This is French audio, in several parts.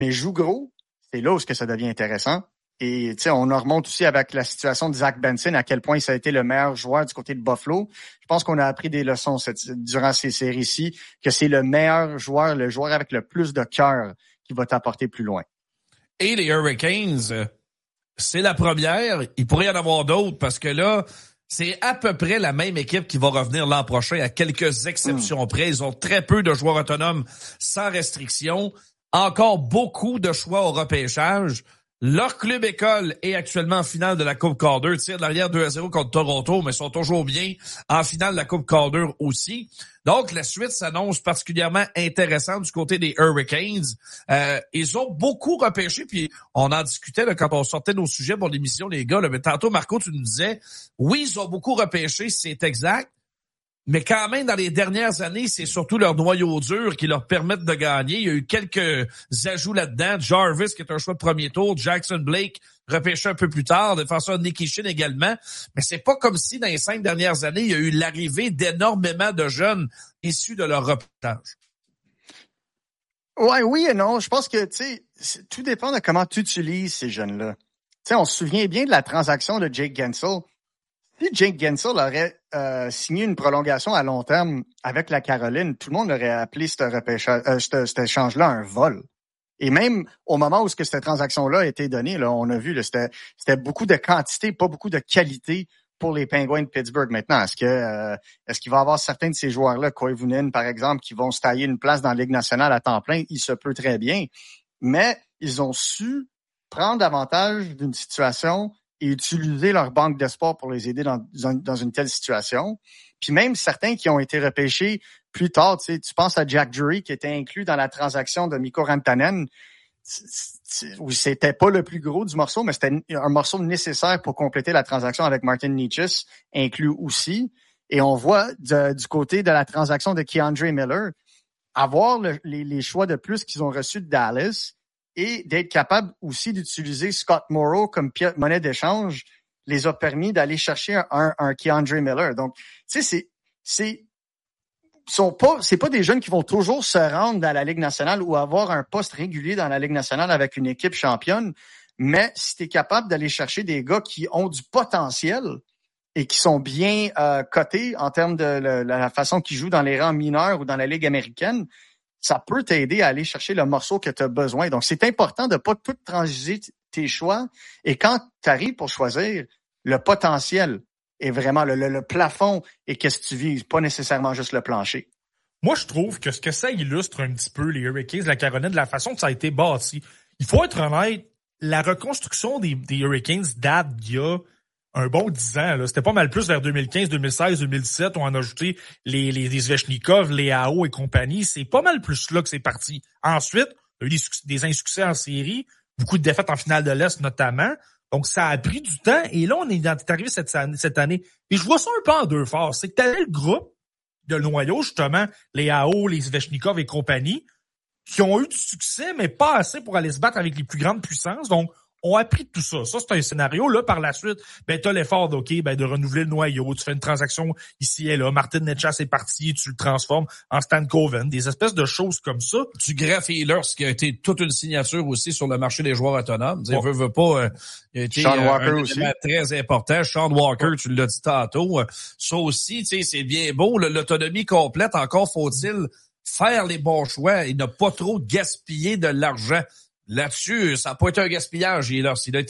mais joue gros, c'est là où ça devient intéressant. Et on en remonte aussi avec la situation de Zach Benson, à quel point ça a été le meilleur joueur du côté de Buffalo. Je pense qu'on a appris des leçons durant ces séries-ci, que c'est le meilleur joueur, le joueur avec le plus de cœur qui va t'apporter plus loin. Et les Hurricanes, c'est la première. Il pourrait y en avoir d'autres parce que là, c'est à peu près la même équipe qui va revenir l'an prochain, à quelques exceptions près. Ils ont très peu de joueurs autonomes sans restriction. Encore beaucoup de choix au repêchage. Leur club école est actuellement en finale de la Coupe Calder. Tire de l'arrière 2-0 contre Toronto, mais sont toujours bien en finale de la Coupe Calder aussi. Donc, la suite s'annonce particulièrement intéressante du côté des Hurricanes. Ils ont beaucoup repêché, puis on en discutait là, quand on sortait nos sujets pour l'émission, les gars. Là, mais tantôt, Marco, tu nous disais, oui, ils ont beaucoup repêché, c'est exact. Mais quand même, dans les dernières années, c'est surtout leur noyau dur qui leur permettent de gagner. Il y a eu quelques ajouts là-dedans. Jarvis, qui est un choix de premier tour. Jackson Blake, repêché un peu plus tard. Défenseur Nick Hishin également. Mais c'est pas comme si, dans les 5 dernières années, il y a eu l'arrivée d'énormément de jeunes issus de leur repêchage. Ouais, oui et non. Je pense que, tout dépend de comment tu utilises ces jeunes-là. On se souvient bien de la transaction de Jake Gensel. Si Jake Gensel aurait signé une prolongation à long terme avec la Caroline, tout le monde aurait appelé cet échange-là un vol. Et même au moment où cette transaction-là a été donnée, là, on a vu, là, c'était beaucoup de quantité, pas beaucoup de qualité pour les Penguins de Pittsburgh. Maintenant, est-ce qu'il va y avoir certains de ces joueurs-là, Koivunen par exemple, qui vont se tailler une place dans la Ligue nationale à temps plein? Il se peut très bien. Mais ils ont su prendre avantage d'une situation et utiliser leur banque d'espoir pour les aider dans une telle situation. Puis même certains qui ont été repêchés plus tard, tu penses à Jack Drury qui était inclus dans la transaction de Mikko Rantanen, où c'était pas le plus gros du morceau, mais c'était un morceau nécessaire pour compléter la transaction avec Martin Necas, inclus aussi. Et on voit du côté de la transaction de Keandre Miller, avoir les choix de plus qu'ils ont reçus de Dallas, et d'être capable aussi d'utiliser Scott Morrow comme monnaie d'échange les a permis d'aller chercher un Keandre Miller. Donc, c'est pas des jeunes qui vont toujours se rendre dans la Ligue nationale ou avoir un poste régulier dans la Ligue nationale avec une équipe championne, mais si tu es capable d'aller chercher des gars qui ont du potentiel et qui sont bien cotés en termes de la façon qu'ils jouent dans les rangs mineurs ou dans la Ligue américaine, ça peut t'aider à aller chercher le morceau que tu as besoin. Donc, c'est important de pas tout transiger tes choix. Et quand tu arrives pour choisir, le potentiel est vraiment le plafond et qu'est-ce que tu vises, pas nécessairement juste le plancher. Moi, je trouve que ce que ça illustre un petit peu les Hurricanes de la Caroline, de la façon que ça a été bâti. Il faut être honnête, la reconstruction des Hurricanes date d'il y a un bon 10 ans, là. C'était pas mal plus vers 2015, 2016, 2017. On a ajouté les Svechnikov, les AO et compagnie. C'est pas mal plus là que c'est parti. Ensuite, il y a eu des insuccès en série, beaucoup de défaites en finale de l'Est notamment. Donc, ça a pris du temps. Et là, on est arrivé cette année. Et je vois ça un peu en deux phases. C'est que t'avais le groupe de noyau, justement, les AO, les Svechnikov et compagnie, qui ont eu du succès, mais pas assez pour aller se battre avec les plus grandes puissances. Donc, on a appris tout ça. Ça, c'est un scénario. Là, par la suite, t'as l'effort de renouveler le noyau. Tu fais une transaction ici et là. Martin Necas est parti. Tu le transformes en Stan Coven. Des espèces de choses comme ça. Du Graf Ehlers, qui a été toute une signature aussi sur le marché des joueurs autonomes. Il veut pas, il a été Sean Walker un aussi. élément très important. Sean Walker, tu l'as dit tantôt. Ça aussi, c'est bien beau. L'autonomie complète. Encore faut-il faire les bons choix et ne pas trop gaspiller de l'argent. Là-dessus, ça n'a pas été un gaspillage. Il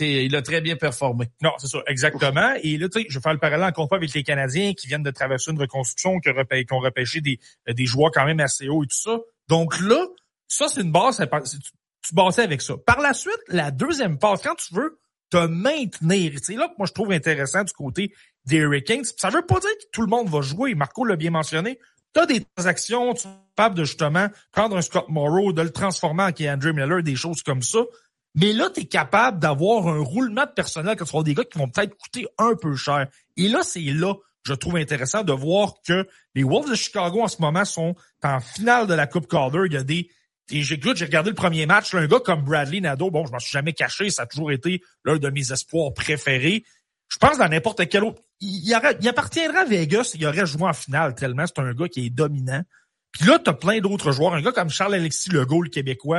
a très bien performé. Non, c'est ça, exactement. Et là, tu sais, je vais faire le parallèle encore une fois avec les Canadiens qui viennent de traverser une reconstruction, qui ont repêché des joueurs quand même assez hauts et tout ça. Donc là, ça, c'est une base, tu bâtis avec ça. Par la suite, la deuxième phase, quand tu veux te maintenir, c'est là que moi je trouve intéressant du côté des Hurricanes. Ça veut pas dire que tout le monde va jouer. Marco l'a bien mentionné. T'as des transactions, tu es capable de justement prendre un Scott Morrow, de le transformer en Keandre Miller, des choses comme ça. Mais là, t'es capable d'avoir un roulement de personnel quand tu vas des gars qui vont peut-être coûter un peu cher. Et là, c'est là, je trouve intéressant de voir que les Wolves de Chicago en ce moment sont en finale de la Coupe Calder. Il y a j'ai regardé le premier match, là, un gars comme Bradley Nadeau, bon, je m'en suis jamais caché, ça a toujours été l'un de mes espoirs préférés. Je pense dans n'importe quel autre. Il appartiendra à Vegas, il aurait joué en finale tellement c'est un gars qui est dominant. Puis là, t'as plein d'autres joueurs. Un gars comme Charles-Alexis Legault, le Québécois,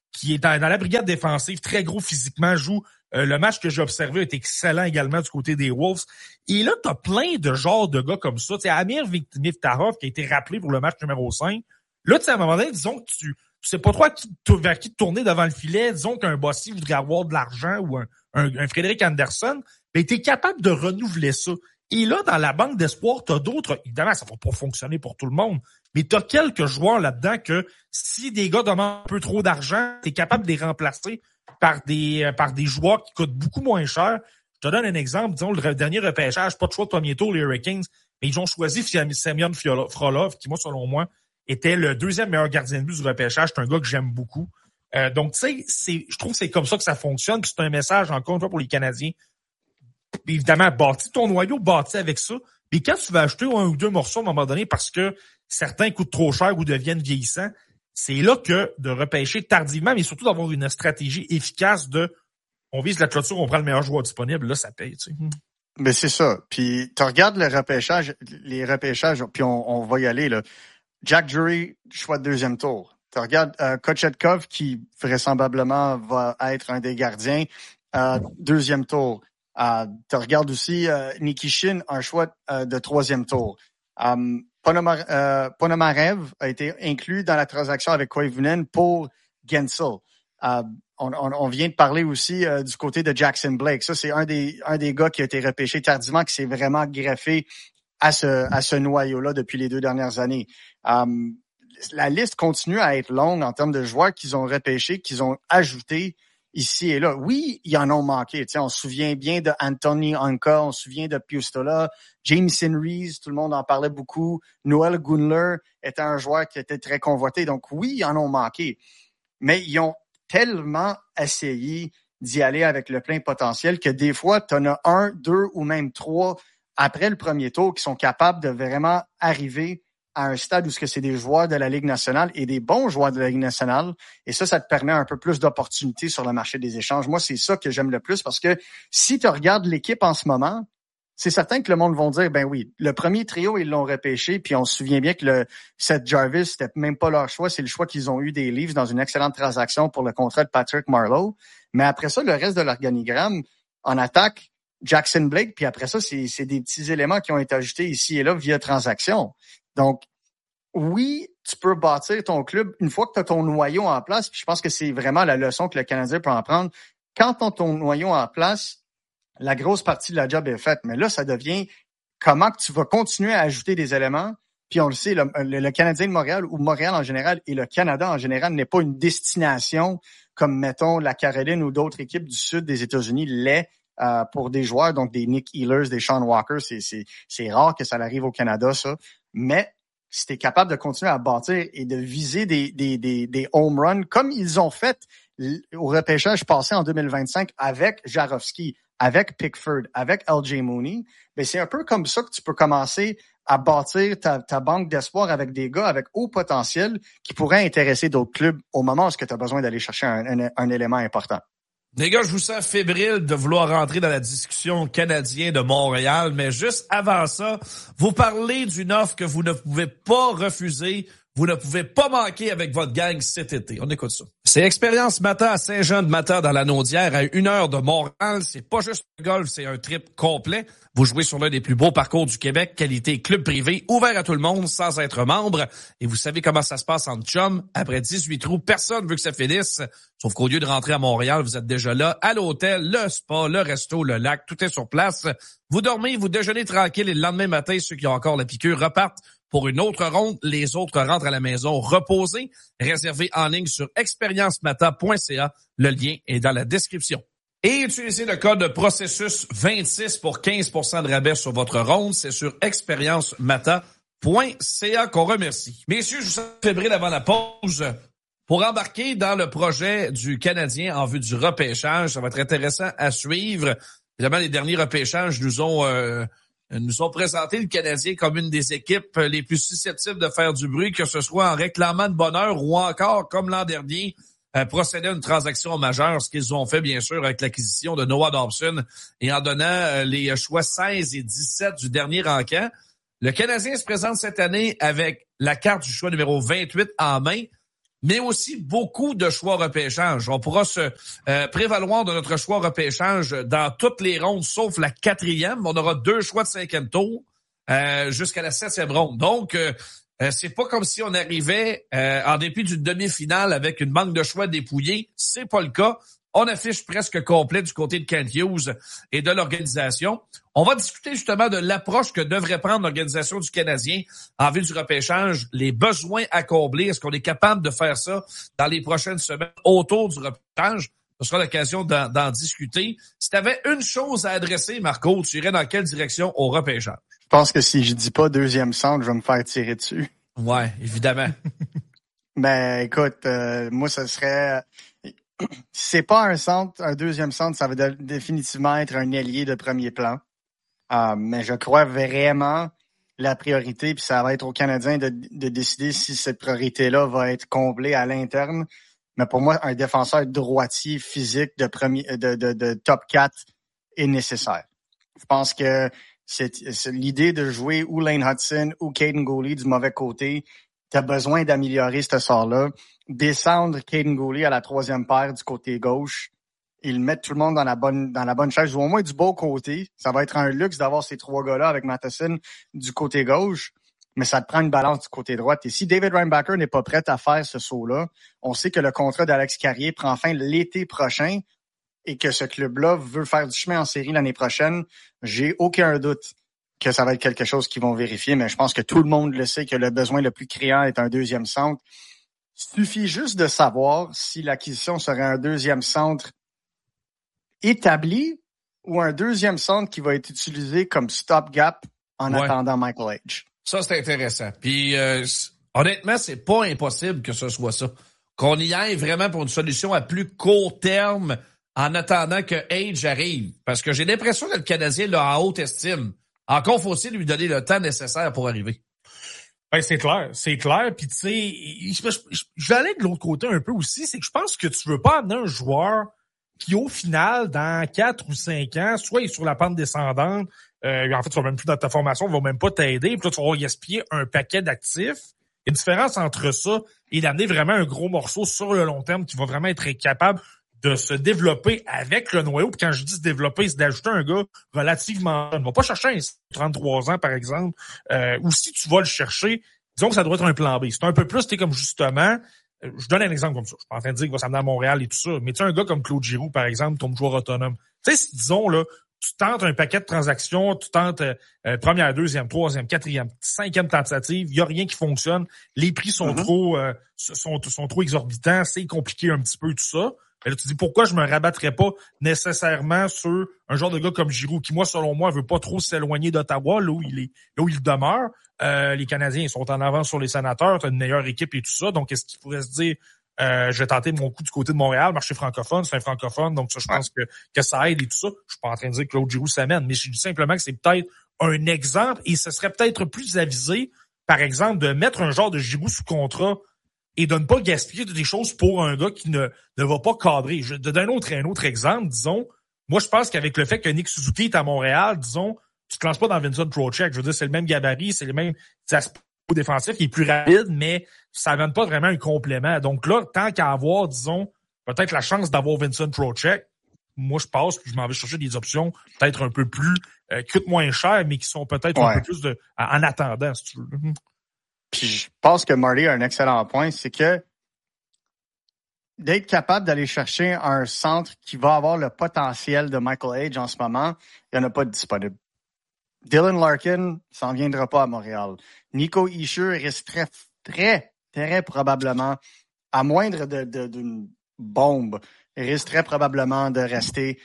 qui est dans la brigade défensive, très gros physiquement, joue. Le match que j'ai observé est excellent également du côté des Wolves. Et là, t'as plein de genres de gars comme ça. Tu sais, Amir Miftarov, qui a été rappelé pour le match numéro 5. Là, tu sais, à un moment donné, disons que tu sais pas trop vers qui te tourner devant le filet. Disons qu'un Bossy voudrait avoir de l'argent ou un Frédéric Anderson. Ben, t'es capable de renouveler ça. Et là, dans la banque d'espoir, t'as d'autres, évidemment, ça va pas fonctionner pour tout le monde, mais t'as quelques joueurs là-dedans que si des gars demandent un peu trop d'argent, t'es capable de les remplacer par des joueurs qui coûtent beaucoup moins cher. Je te donne un exemple, disons, le dernier repêchage, pas de choix de premier tour, les Hurricanes, mais ils ont choisi Semyon Frolov, qui, moi, selon moi, était le deuxième meilleur gardien de but du repêchage. C'est un gars que j'aime beaucoup. Donc, tu sais, je trouve que c'est comme ça que ça fonctionne, puis c'est un message, encore une fois, pour les Canadiens. Évidemment, bâtis ton noyau, bâtis avec ça. Puis quand tu vas acheter un ou deux morceaux à un moment donné parce que certains coûtent trop cher ou deviennent vieillissants, c'est là que de repêcher tardivement, mais surtout d'avoir une stratégie efficace de on vise la clôture, on prend le meilleur joueur disponible, là, ça paye, tu sais. Mais c'est ça. Puis tu regardes les repêchages, puis on va y aller, là. Jack Drury, choix de deuxième tour. Tu regardes Kochetkov, qui vraisemblablement va être un des gardiens, deuxième tour. Tu regardes aussi Nikishin, un choix de troisième tour. Ponomarev a été inclus dans la transaction avec Koivunen pour Gensel. On vient de parler aussi du côté de Jackson Blake. Ça, c'est un des gars qui a été repêché tardivement, qui s'est vraiment greffé à ce noyau-là depuis les 2 dernières années. La liste continue à être longue en termes de joueurs qu'ils ont repêchés, qu'ils ont ajoutés ici et là. Oui, ils en ont manqué. Tu sais, on se souvient bien de Anthony Anka, on se souvient de Piustola, Jameson Rees, tout le monde en parlait beaucoup. Noel Gunler était un joueur qui était très convoité. Donc oui, ils en ont manqué. Mais ils ont tellement essayé d'y aller avec le plein potentiel que des fois, tu en as 1, 2 ou même 3 après le premier tour qui sont capables de vraiment arriver à un stade où c'est des joueurs de la Ligue nationale et des bons joueurs de la Ligue nationale. Et ça te permet un peu plus d'opportunités sur le marché des échanges. Moi, c'est ça que j'aime le plus parce que si tu regardes l'équipe en ce moment, c'est certain que le monde va dire, ben oui, le premier trio, ils l'ont repêché, puis on se souvient bien que Seth Jarvis, c'était même pas leur choix, c'est le choix qu'ils ont eu des Leafs dans une excellente transaction pour le contrat de Patrick Marleau. Mais après ça, le reste de l'organigramme, en attaque, Jackson Blake, puis après ça, c'est des petits éléments qui ont été ajoutés ici et là via transaction. Donc, oui, tu peux bâtir ton club une fois que tu as ton noyau en place. Puis je pense que c'est vraiment la leçon que le Canadien peut en prendre. Quand tu as ton noyau en place, la grosse partie de la job est faite. Mais là, ça devient comment que tu vas continuer à ajouter des éléments. Puis on le sait, le Canadien de Montréal ou Montréal en général et le Canada en général n'est pas une destination comme, mettons, la Caroline ou d'autres équipes du sud des États-Unis l'est. Pour des joueurs, donc des Nick Ehlers, des Sean Walker, c'est rare que ça arrive au Canada, ça. Mais si tu es capable de continuer à bâtir et de viser des home runs comme ils ont fait au repêchage passé en 2025 avec Jarofsky, avec Pickford, avec LJ Mooney, ben c'est un peu comme ça que tu peux commencer à bâtir ta banque d'espoir avec des gars avec haut potentiel qui pourraient intéresser d'autres clubs au moment où tu as besoin d'aller chercher un élément important. Les gars, je vous sens fébrile de vouloir rentrer dans la discussion canadienne de Montréal, mais juste avant ça, vous parlez d'une offre que vous ne pouvez pas refuser, vous ne pouvez pas manquer avec votre gang cet été. On écoute ça. C'est Expérience Mata à Saint-Jean-de-Mata dans la Naudière, à 1 heure de Montréal. C'est pas juste un golf, c'est un trip complet. Vous jouez sur l'un des plus beaux parcours du Québec, qualité club privé, ouvert à tout le monde, sans être membre. Et vous savez comment ça se passe en chum. Après 18 trous, personne veut que ça finisse. Sauf qu'au lieu de rentrer à Montréal, vous êtes déjà là, à l'hôtel, le spa, le resto, le lac, tout est sur place. Vous dormez, vous déjeunez tranquille et le lendemain matin, ceux qui ont encore la piqûre repartent pour une autre ronde. Les autres rentrent à la maison reposés. Réservez en ligne sur expériencemata.ca. Le lien est dans la description. Et utilisez le code processus 26 pour 15% de rabais sur votre ronde. C'est sur expériencemata.ca qu'on remercie. Messieurs, je vous sens fébrile avant la pause pour embarquer dans le projet du Canadien en vue du repêchage. Ça va être intéressant à suivre. Évidemment, les derniers repêchages nous ont présenté le Canadien comme une des équipes les plus susceptibles de faire du bruit, que ce soit en réclamant de bonheur ou encore, comme l'an dernier, procéder à une transaction majeure, ce qu'ils ont fait, bien sûr, avec l'acquisition de Noah Dobson et en donnant les choix 16 et 17 du dernier encamp. Le Canadien se présente cette année avec la carte du choix numéro 28 en main. mais aussi beaucoup de choix repêchage. On pourra se prévaloir de notre choix repêchage dans toutes les rondes, sauf la 4e. On aura 2 choix de 5e tour jusqu'à la 7e ronde. Donc, c'est pas comme si on arrivait en dépit d'une demi-finale avec une banque de choix dépouillée. C'est pas le cas. On affiche presque complet du côté de Kent Hughes et de l'organisation. On va discuter justement de l'approche que devrait prendre l'organisation du Canadien en vue du repêchage, les besoins à combler. Est-ce qu'on est capable de faire ça dans les prochaines semaines autour du repêchage? Ce sera l'occasion d'en discuter. Si tu avais une chose à adresser, Marco, tu irais dans quelle direction au repêchage? Je pense que si je dis pas 2e centre, je vais me faire tirer dessus. Ouais, évidemment. Ben, écoute, moi, ce serait... Si c'est pas un centre, un 2e centre, ça va définitivement être un ailier de premier plan. Mais je crois vraiment la priorité, puis ça va être aux Canadiens de décider si cette priorité-là va être comblée à l'interne. Mais pour moi, un défenseur droitier physique de top 4 est nécessaire. Je pense que c'est l'idée de jouer ou Lane Hudson ou Caden Goulet du mauvais côté. Tu as besoin d'améliorer ce sort-là. Descendre Caden Goulet à la 3e paire du côté gauche. Ils mettent tout le monde dans la bonne chaise, ou au moins du beau côté. Ça va être un luxe d'avoir ces 3 gars-là avec Matheson du côté gauche, mais ça te prend une balance du côté droit. Et si David Reinbacher n'est pas prêt à faire ce saut-là, on sait que le contrat d'Alex Carrier prend fin l'été prochain et que ce club-là veut faire du chemin en série l'année prochaine. J'ai aucun doute que ça va être quelque chose qu'ils vont vérifier, mais je pense que tout le monde le sait que le besoin le plus criant est un 2e centre. Il suffit juste de savoir si l'acquisition serait un 2e centre établi ou un 2e centre qui va être utilisé comme stopgap en attendant Michael H. Ça, c'est intéressant. Puis, honnêtement, c'est pas impossible que ce soit ça. Qu'on y aille vraiment pour une solution à plus court terme en attendant que H arrive. Parce que j'ai l'impression que le Canadien l'a en haute estime. Encore faut-il lui donner le temps nécessaire pour arriver. Ben, c'est clair. Puis tu sais, je vais aller de l'autre côté un peu aussi, c'est que je pense que tu veux pas amener un joueur qui, au final, dans 4 ou 5 ans, soit il est sur la pente descendante, en fait, tu vas même plus dans ta formation, il va même pas t'aider, puis là, tu vas gaspiller un paquet d'actifs. Il y a une différence entre ça et d'amener vraiment un gros morceau sur le long terme qui va vraiment être capable de se développer avec le noyau. Puis quand je dis se développer, c'est d'ajouter un gars relativement... On va pas chercher un 33 ans, par exemple. Ou si tu vas le chercher, disons que ça doit être un plan B. C'est un peu plus, tu sais, comme justement... Je donne un exemple comme ça. Je suis pas en train de dire qu'il va s'amener à Montréal et tout ça. Mais tu sais, un gars comme Claude Giroux, par exemple, ton joueur autonome. Tu sais, si, disons, là, tu tentes un paquet de transactions, tu tentes première, 2e, 3e, 4e, 5e tentative, il y a rien qui fonctionne. Les prix sont sont trop exorbitants, c'est compliqué un petit peu tout ça. Mais là, tu dis pourquoi je me rabattrais pas nécessairement sur un genre de gars comme Giroux qui, moi, selon moi, veut pas trop s'éloigner d'Ottawa, là où il demeure. Les Canadiens, ils sont en avance sur les Sénateurs, t'as une meilleure équipe et tout ça. Donc, est-ce qu'il pourrait se dire je vais tenter mon coup du côté de Montréal, marché francophone, c'est un francophone, donc ça, je pense que ça aide et tout ça. Je suis pas en train de dire que Claude Giroux s'amène, mais je dis simplement que c'est peut-être un exemple et ce serait peut-être plus avisé, par exemple, de mettre un genre de Giroux sous contrat et de ne pas gaspiller des choses pour un gars qui ne va pas cadrer. Un autre exemple, disons, moi, je pense qu'avec le fait que Nick Suzuki est à Montréal, disons, tu te lances pas dans Vincent Trocheck. Je veux dire, c'est le même gabarit, c'est les mêmes aspects défensifs, il est plus rapide, mais ça ne donne pas vraiment un complément. Donc là, tant qu'à avoir, disons, peut-être la chance d'avoir Vincent Trocheck, moi, je passe, puis je m'en vais chercher des options peut-être un peu plus, qui coûtent moins cher, mais qui sont peut-être un peu plus en attendant, si tu veux. Puis je pense que Marty a un excellent point, c'est que d'être capable d'aller chercher un centre qui va avoir le potentiel de Michael H en ce moment, il n'y en a pas de disponible. Dylan Larkin s'en viendra pas à Montréal. Nico Hischier risque très probablement, à moindre d'une bombe, risque très probablement de rester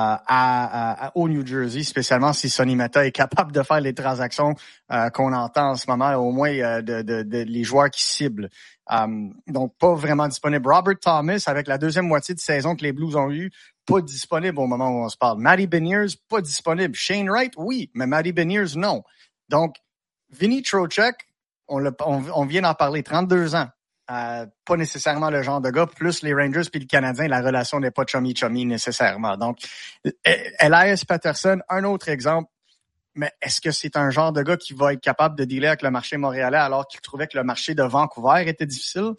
au New Jersey, spécialement si Sonny Meta est capable de faire les transactions qu'on entend en ce moment, au moins de les joueurs qui ciblent. Donc, pas vraiment disponible. Robert Thomas, avec la deuxième moitié de saison que les Blues ont eue, pas disponible au moment où on se parle. Matty Beniers, pas disponible. Shane Wright, oui, mais Matty Beniers, non. Donc, Vinny Trocheck, on vient d'en parler, 32 ans. Pas nécessairement le genre de gars. Plus les Rangers puis le Canadien, la relation n'est pas chummy nécessairement. Donc, Elias Pettersson, un autre exemple. Mais est-ce que c'est un genre de gars qui va être capable de dealer avec le marché montréalais alors qu'il trouvait que le marché de Vancouver était difficile?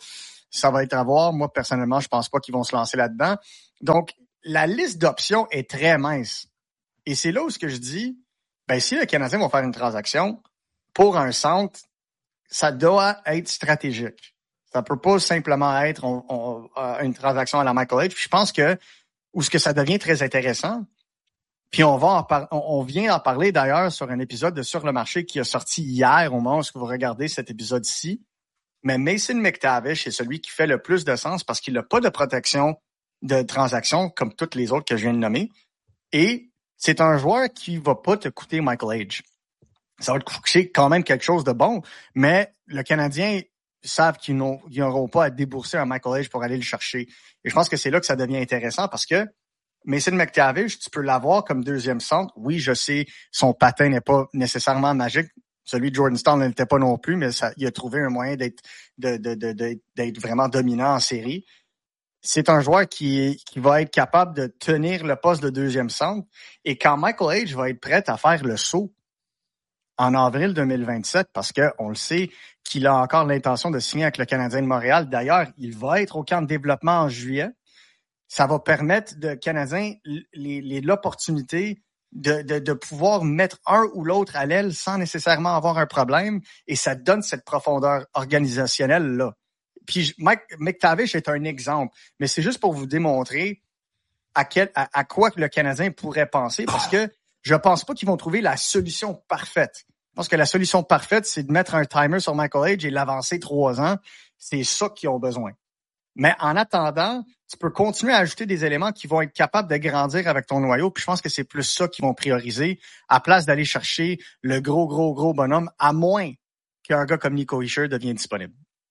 Ça va être à voir. Moi, personnellement, je pense pas qu'ils vont se lancer là-dedans. Donc, la liste d'options est très mince. Et c'est là où ce que je dis, ben, si le Canadien va faire une transaction pour un centre, ça doit être stratégique. Ça peut pas simplement être une transaction à la Michael H. Puis je pense que où ce que ça devient très intéressant, puis on vient en parler d'ailleurs sur un épisode de Sur le marché qui a sorti hier au moment où vous regardez cet épisode-ci. Mais Mason McTavish est celui qui fait le plus de sens parce qu'il n'a pas de protection de transaction comme toutes les autres que je viens de nommer. Et c'est un joueur qui va pas te coûter Michael H. Ça va te coûter quand même quelque chose de bon, mais le Canadien savent qu'ils n'auront pas à débourser un Michael H pour aller le chercher. Et je pense que c'est là que ça devient intéressant parce que Mason McTavish, tu peux l'avoir comme deuxième centre. Oui, je sais, son patin n'est pas nécessairement magique. Celui de Jordan Staal ne l'était pas non plus, mais il a trouvé un moyen d'être vraiment dominant en série. C'est un joueur qui va être capable de tenir le poste de deuxième centre. Et quand Michael H va être prêt à faire le saut en avril 2027, parce que on le sait qu'il a encore l'intention de signer avec le Canadien de Montréal. D'ailleurs, il va être au camp de développement en juillet. Ça va permettre de Canadiens l'opportunité de pouvoir mettre un ou l'autre à l'aile sans nécessairement avoir un problème, et ça donne cette profondeur organisationnelle-là. Puis McTavish est un exemple, mais c'est juste pour vous démontrer à quoi le Canadien pourrait penser, parce que je pense pas qu'ils vont trouver la solution parfaite. Je pense que la solution parfaite, c'est de mettre un timer sur Michael H et l'avancer 3 ans. C'est ça qu'ils ont besoin. Mais en attendant, tu peux continuer à ajouter des éléments qui vont être capables de grandir avec ton noyau. Puis je pense que c'est plus ça qu'ils vont prioriser, à place d'aller chercher le gros bonhomme, à moins qu'un gars comme Nico Hischier devienne disponible.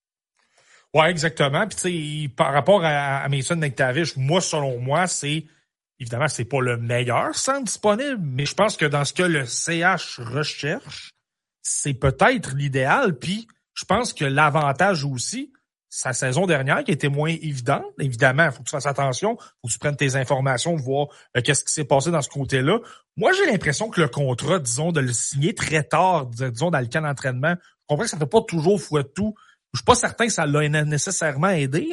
Ouais, exactement. Puis tu sais, par rapport à Mason McTavish, selon moi, évidemment, c'est pas le meilleur centre disponible, mais je pense que dans ce que le CH recherche, c'est peut-être l'idéal. Puis je pense que l'avantage aussi, sa saison dernière qui était moins évidente. Évidemment, il faut que tu fasses attention, il faut que tu prennes tes informations, voir qu'est-ce qui s'est passé dans ce côté-là. Moi, j'ai l'impression que le contrat, disons, de le signer très tard, disons, dans le camp d'entraînement, je comprends que ça ne fait pas toujours fois de tout. Je suis pas certain que ça l'a nécessairement aidé,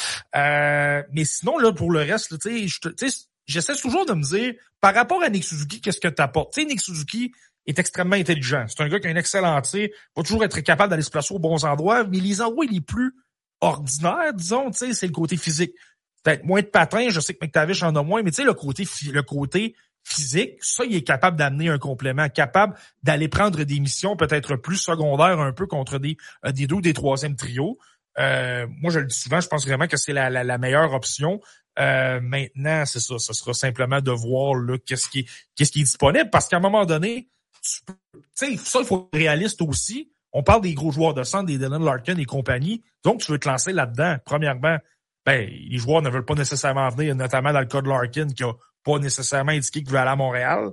là. Mais sinon, là, pour le reste, tu sais, j'essaie toujours de me dire, par rapport à Nick Suzuki, qu'est-ce que t'apportes? Tu sais, Nick Suzuki est extrêmement intelligent. C'est un gars qui a un excellent tir, va toujours être capable d'aller se placer aux bons endroits, mais les endroits les plus ordinaires, disons, tu sais, c'est le côté physique. Peut-être moins de patins, je sais que McTavish en a moins, mais tu sais, le côté physique, ça, il est capable d'amener un complément, capable d'aller prendre des missions peut-être plus secondaires un peu contre des deux ou des troisième trios. Moi, je le dis souvent, je pense vraiment que c'est la meilleure option. Maintenant, c'est ça. Ce sera simplement de voir là qu'est-ce qui est disponible, parce qu'à un moment donné, tu sais, ça, il faut être réaliste aussi. On parle des gros joueurs de centre, des Dylan Larkin et compagnie. Donc, tu veux te lancer là-dedans. Premièrement, les joueurs ne veulent pas nécessairement venir, notamment dans le cas de Larkin, qui a pas nécessairement indiqué qu'il veut aller à Montréal.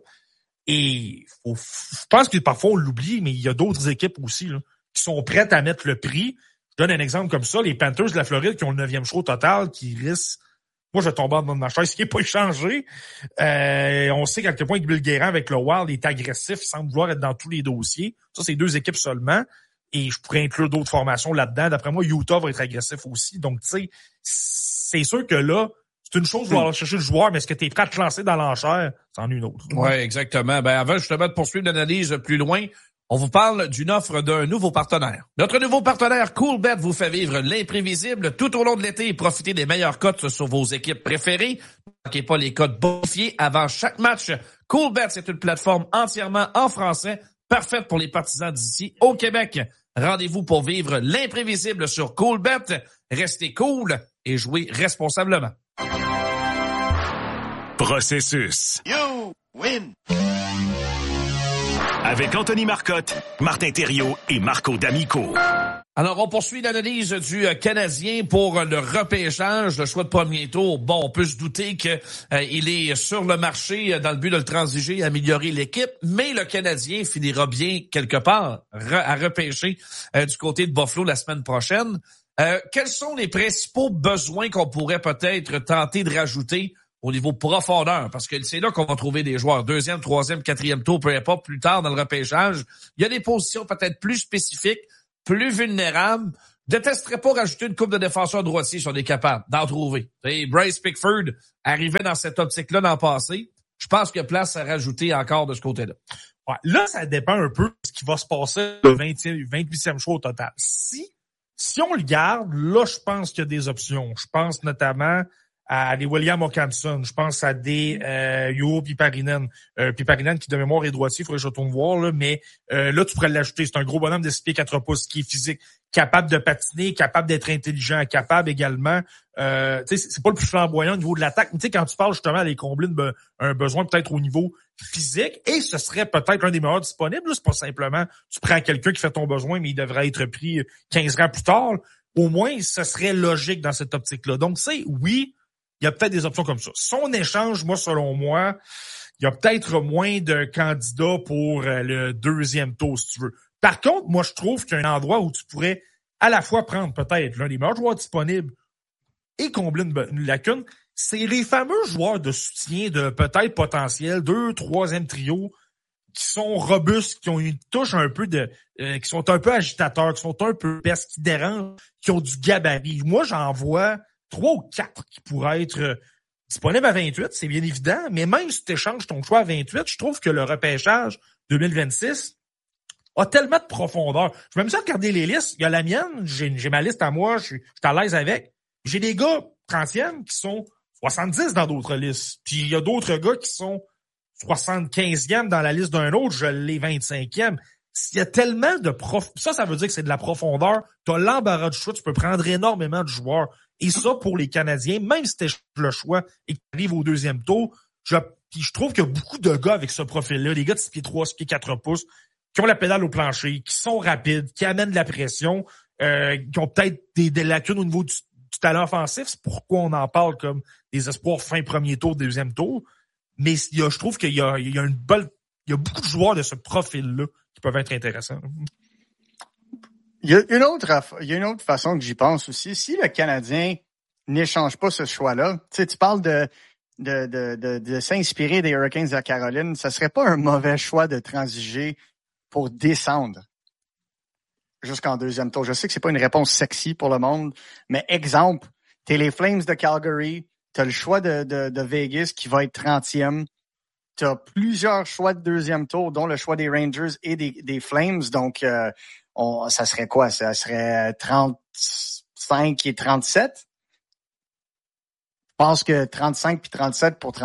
Et je pense que parfois on l'oublie, mais il y a d'autres équipes aussi là, qui sont prêtes à mettre le prix. Je donne un exemple comme ça, les Panthers de la Floride qui ont le 9e choix au total, qui risquent... Moi, je vais tomber en bas de ma chaise, ce qui n'est pas échangé. On sait qu'à quel point Bill Guérin avec le Wild est agressif, il semble vouloir être dans tous les dossiers. Ça, c'est 2 équipes seulement. Et je pourrais inclure d'autres formations là-dedans. D'après moi, Utah va être agressif aussi. Donc, tu sais, c'est sûr que là, c'est une chose de aller chercher le joueur, mais est-ce que tu es prêt à te lancer dans l'enchère? C'en est une autre. Oui, exactement. Avant justement de poursuivre l'analyse plus loin, on vous parle d'une offre d'un nouveau partenaire. Notre nouveau partenaire Coolbet vous fait vivre l'imprévisible tout au long de l'été et profitez des meilleures cotes sur vos équipes préférées. Ne manquez pas les cotes bonifiées avant chaque match. Coolbet, c'est une plateforme entièrement en français, parfaite pour les partisans d'ici au Québec. Rendez-vous pour vivre l'imprévisible sur Coolbet. Restez cool et jouez responsablement. Processus. You win. Avec Anthony Marcotte, Martin Thériault et Marco D'Amico. Alors, on poursuit l'analyse du Canadien pour le repêchage, le choix de premier tour. Bon, on peut se douter que il est sur le marché dans le but de le transiger et améliorer l'équipe, mais le Canadien finira bien quelque part à repêcher du côté de Buffalo la semaine prochaine. Quels sont les principaux besoins qu'on pourrait peut-être tenter de rajouter au niveau profondeur? Parce que c'est là qu'on va trouver des joueurs 2e, 3e, 4e tour, peu importe, plus tard dans le repêchage. Il y a des positions peut-être plus spécifiques, plus vulnérables, détesterais pas rajouter une coupe de défenseurs droitiers si on est capable d'en trouver. T'sais, Bryce Pickford arrivait dans cette optique-là dans le passé. Je pense qu'il y a place à rajouter encore de ce côté-là. Ouais, là, ça dépend un peu de ce qui va se passer le 28e choix au total. Si on le garde, là, je pense qu'il y a des options. Je pense notamment à des William O'Campson. Je pense à des Juho Piparinen. Piparinen qui, de mémoire, est droitier. Il faudrait que je retourne voir, là. Mais là, tu pourrais l'ajouter. C'est un gros bonhomme de 6 pieds 4 pouces qui est physique, capable de patiner, capable d'être intelligent, capable également... c'est pas le plus flamboyant au niveau de l'attaque. Mais quand tu parles justement d'aller combler un besoin peut-être au niveau physique, et ce serait peut-être un des meilleurs disponibles. Là. C'est pas simplement tu prends quelqu'un qui fait ton besoin, mais il devrait être pris 15 ans plus tard. Au moins, ce serait logique dans cette optique-là. Donc, oui, il y a peut-être des options comme ça. Son échange, moi, selon moi, il y a peut-être moins de candidats pour le deuxième tour, si tu veux. Par contre, moi, je trouve qu'il y a un endroit où tu pourrais à la fois prendre peut-être l'un des meilleurs joueurs disponibles et combler une lacune, c'est les fameux joueurs de soutien de peut-être potentiel 2, 3e trio qui sont robustes, qui ont une touche un peu qui sont un peu agitateurs, qui sont un peu pestes, qui dérangent, qui ont du gabarit. Moi, j'en vois 3 ou 4 qui pourraient être disponibles à 28, c'est bien évident, mais même si tu échanges ton choix à 28, je trouve que le repêchage 2026 a tellement de profondeur. Je vais même regarder les listes. Il y a la mienne, j'ai ma liste à moi, je suis à l'aise avec. J'ai des gars 30e qui sont 70 dans d'autres listes. Puis il y a d'autres gars qui sont 75e dans la liste d'un autre, je l'ai 25e. Il y a tellement de ça veut dire que c'est de la profondeur. Tu as l'embarras du choix, tu peux prendre énormément de joueurs. Et ça, pour les Canadiens, même si tu le choix et que tu arrives au deuxième tour, je trouve qu'il y a beaucoup de gars avec ce profil-là, des gars de 6 pieds 3, 6 pieds 4 pouces, qui ont la pédale au plancher, qui sont rapides, qui amènent de la pression, qui ont peut-être des lacunes au niveau du talent offensif. C'est pourquoi on en parle comme des espoirs fin premier tour, deuxième tour. Mais je trouve qu'il y a beaucoup de joueurs de ce profil-là qui peuvent être intéressants. Il y a une autre façon que j'y pense aussi. Si le Canadien n'échange pas ce choix-là, tu parles de s'inspirer des Hurricanes de la Caroline, ça serait pas un mauvais choix de transiger pour descendre jusqu'en deuxième tour. Je sais que c'est pas une réponse sexy pour le monde, mais exemple, t'es les Flames de Calgary, t'as le choix de Vegas qui va être 30e, t'as plusieurs choix de deuxième tour, dont le choix des Rangers et des Flames, donc ça serait quoi? Ça serait 35 et 37? Je pense que 35 puis 37 pour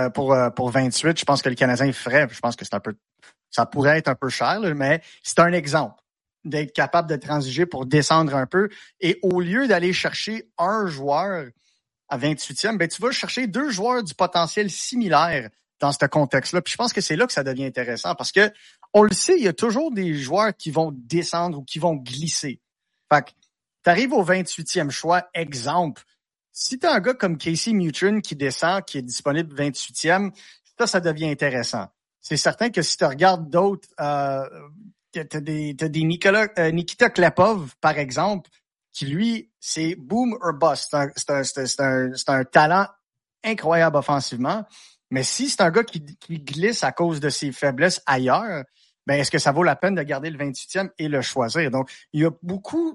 28, je pense que le Canadien ferait. Je pense que ça pourrait être un peu cher, là, mais c'est un exemple d'être capable de transiger pour descendre un peu. Et au lieu d'aller chercher un joueur à 28e, ben, tu vas chercher 2 joueurs du potentiel similaire dans ce contexte-là. Puis je pense que c'est là que ça devient intéressant parce que on le sait, il y a toujours des joueurs qui vont descendre ou qui vont glisser. Fait que t'arrives au 28e choix, exemple. Si t'as un gars comme Casey Mutrin qui descend, qui est disponible 28e, ça devient intéressant. C'est certain que si tu regardes d'autres, t'as des Nikita Klepov, par exemple, qui lui, c'est boom or bust. C'est un talent incroyable offensivement. Mais si c'est un gars qui glisse à cause de ses faiblesses ailleurs, ben est-ce que ça vaut la peine de garder le 28e et le choisir? Donc, il y a beaucoup,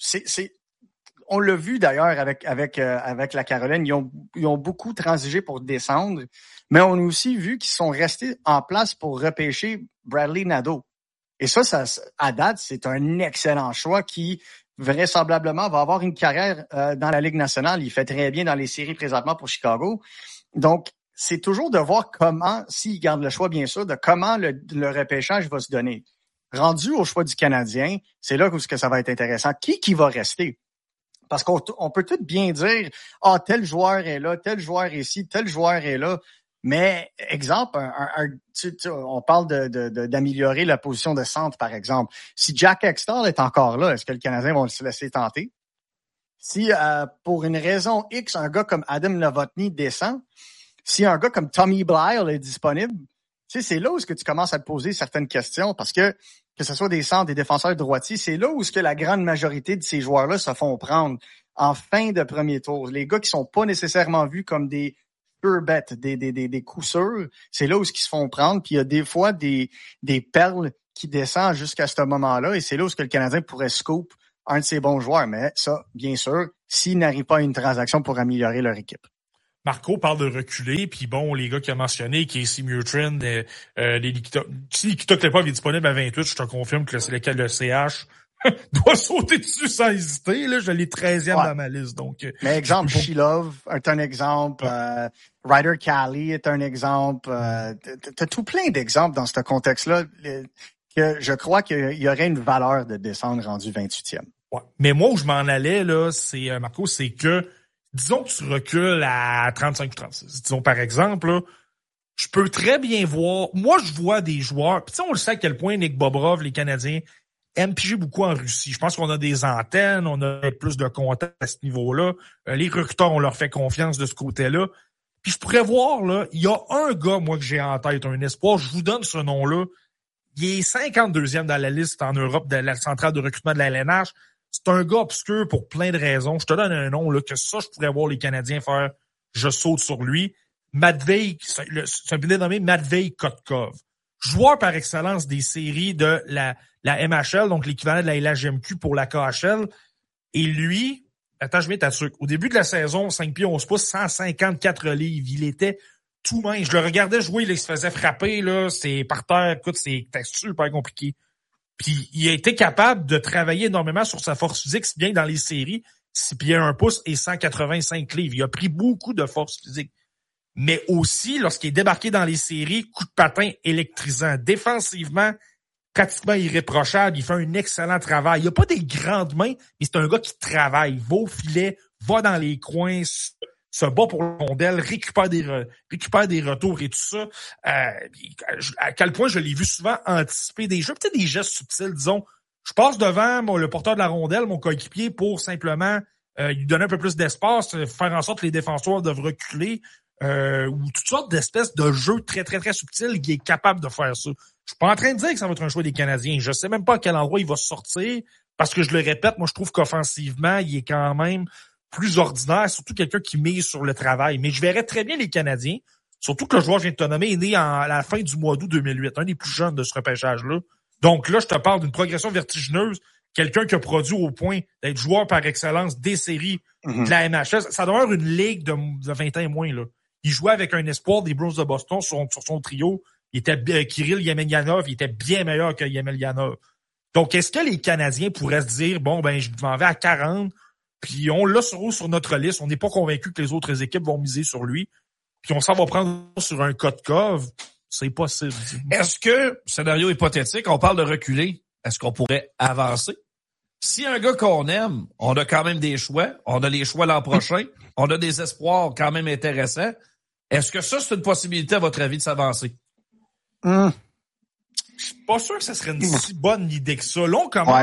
on l'a vu d'ailleurs avec la Caroline, ils ont beaucoup transigé pour descendre, mais on a aussi vu qu'ils sont restés en place pour repêcher Bradley Nadeau. Et ça à date, c'est un excellent choix qui vraisemblablement va avoir une carrière dans la Ligue nationale. Il fait très bien dans les séries présentement pour Chicago. Donc, c'est toujours de voir comment, s'il garde le choix, bien sûr, de comment le repêchage va se donner. Rendu au choix du Canadien, c'est là où ça va être intéressant. Qui va rester? Parce qu'on peut tout bien dire, tel joueur est là, tel joueur est ici, tel joueur est là. Mais, exemple, on parle d'améliorer la position de centre, par exemple. Si Jack Extall est encore là, est-ce que le Canadien va se laisser tenter? Si, pour une raison X, un gars comme Adam Novotny descend, si un gars comme Tommy Blyle est disponible, c'est là où est-ce que tu commences à te poser certaines questions parce que ce soit des centres, des défenseurs droitiers, c'est là où est-ce que la grande majorité de ces joueurs-là se font prendre en fin de premier tour. Les gars qui sont pas nécessairement vus comme des sure bets, des coups sûrs, c'est là où est-ce qu'ils se font prendre. Puis il y a des fois des perles qui descendent jusqu'à ce moment-là et c'est là où est-ce que le Canadien pourrait scoop un de ses bons joueurs. Mais ça, bien sûr, s'ils n'arrivent pas à une transaction pour améliorer leur équipe. Marco parle de reculer, puis bon, les gars qui a mentionné, Casey Murtrin, si Nikita Klepov est disponible à 28, je te confirme que c'est lequel le CH doit sauter dessus sans hésiter. Là, je l'ai 13e dans ma liste. Donc, mais exemple, Shilov est un exemple. Ryder Cali est un exemple. T'as tout plein d'exemples dans ce contexte-là que je crois qu'il y aurait une valeur de descendre rendu 28e. Ouais. Mais moi, où je m'en allais, là, c'est, Marco, c'est que, disons que tu recules à 35 ou 36. Disons, par exemple, là, je peux très bien voir, moi, je vois des joueurs, puis on le sait à quel point Nick Bobrov, les Canadiens, aiment piger beaucoup en Russie. Je pense qu'on a des antennes, on a plus de contacts à ce niveau-là. Les recruteurs, on leur fait confiance de ce côté-là. Puis je pourrais voir, là, il y a un gars, moi, que j'ai en tête, un espoir, je vous donne ce nom-là. Il est 52e dans la liste en Europe de la centrale de recrutement de la LNH. C'est un gars obscur pour plein de raisons. Je te donne un nom, là, que ça, je pourrais voir les Canadiens faire. Je saute sur lui. Matvei, c'est un peu dénommé Matvei Kotkov. Joueur par excellence des séries de la MHL, donc l'équivalent de la LHMQ pour la KHL. Et lui, attends, je vais t'assurer. Au début de la saison, 5 pieds 11 pouces, 154 livres. Il était tout mince. Je le regardais jouer, là, il se faisait frapper, là. C'est par terre. Écoute, c'était super compliqué. Puis il a été capable de travailler énormément sur sa force physique, si bien que dans les séries, 6 pieds 1 pouce et 185 livres. Il a pris beaucoup de force physique. Mais aussi, lorsqu'il est débarqué dans les séries, coup de patin électrisant. Défensivement, pratiquement irréprochable. Il fait un excellent travail. Il a pas des grandes mains, mais c'est un gars qui travaille. Va au filet, va dans les coins, se bat pour la rondelle, récupère des retours et tout ça. À quel point je l'ai vu souvent anticiper des jeux, peut-être des gestes subtils, disons. Je passe devant le porteur de la rondelle, mon coéquipier, pour simplement lui donner un peu plus d'espace, faire en sorte que les défenseurs doivent reculer, ou toutes sortes d'espèces de jeux très, très, très subtils qui est capable de faire ça. Je suis pas en train de dire que ça va être un choix des Canadiens. Je sais même pas à quel endroit il va sortir, parce que je le répète, moi je trouve qu'offensivement, il est quand même plus ordinaire, surtout quelqu'un qui mise sur le travail. Mais je verrais très bien les Canadiens, surtout que le joueur que je viens de te nommer est né à la fin du mois d'août 2008, un des plus jeunes de ce repêchage-là. Donc là, je te parle d'une progression vertigineuse, quelqu'un qui a produit au point d'être joueur par excellence des séries de la MHS. Ça demeure une ligue de 20 ans et moins, là. Il jouait avec un espoir des Bruins de Boston sur son trio. Il était Kirill Yemelyanov, il était bien meilleur que Yemelyanov. Donc, est-ce que les Canadiens pourraient se dire, bon, ben, je m'en vais à 40, puis on l'a sur notre liste, on n'est pas convaincu que les autres équipes vont miser sur lui, puis on s'en va prendre sur un Kotkov, c'est possible. Est-ce que, scénario hypothétique, on parle de reculer, est-ce qu'on pourrait avancer? Si un gars qu'on aime, on a quand même des choix, on a les choix l'an prochain, on a des espoirs quand même intéressants, est-ce que ça, c'est une possibilité, à votre avis, de s'avancer? Je suis pas sûr que ce serait une si bonne idée que ça. Là,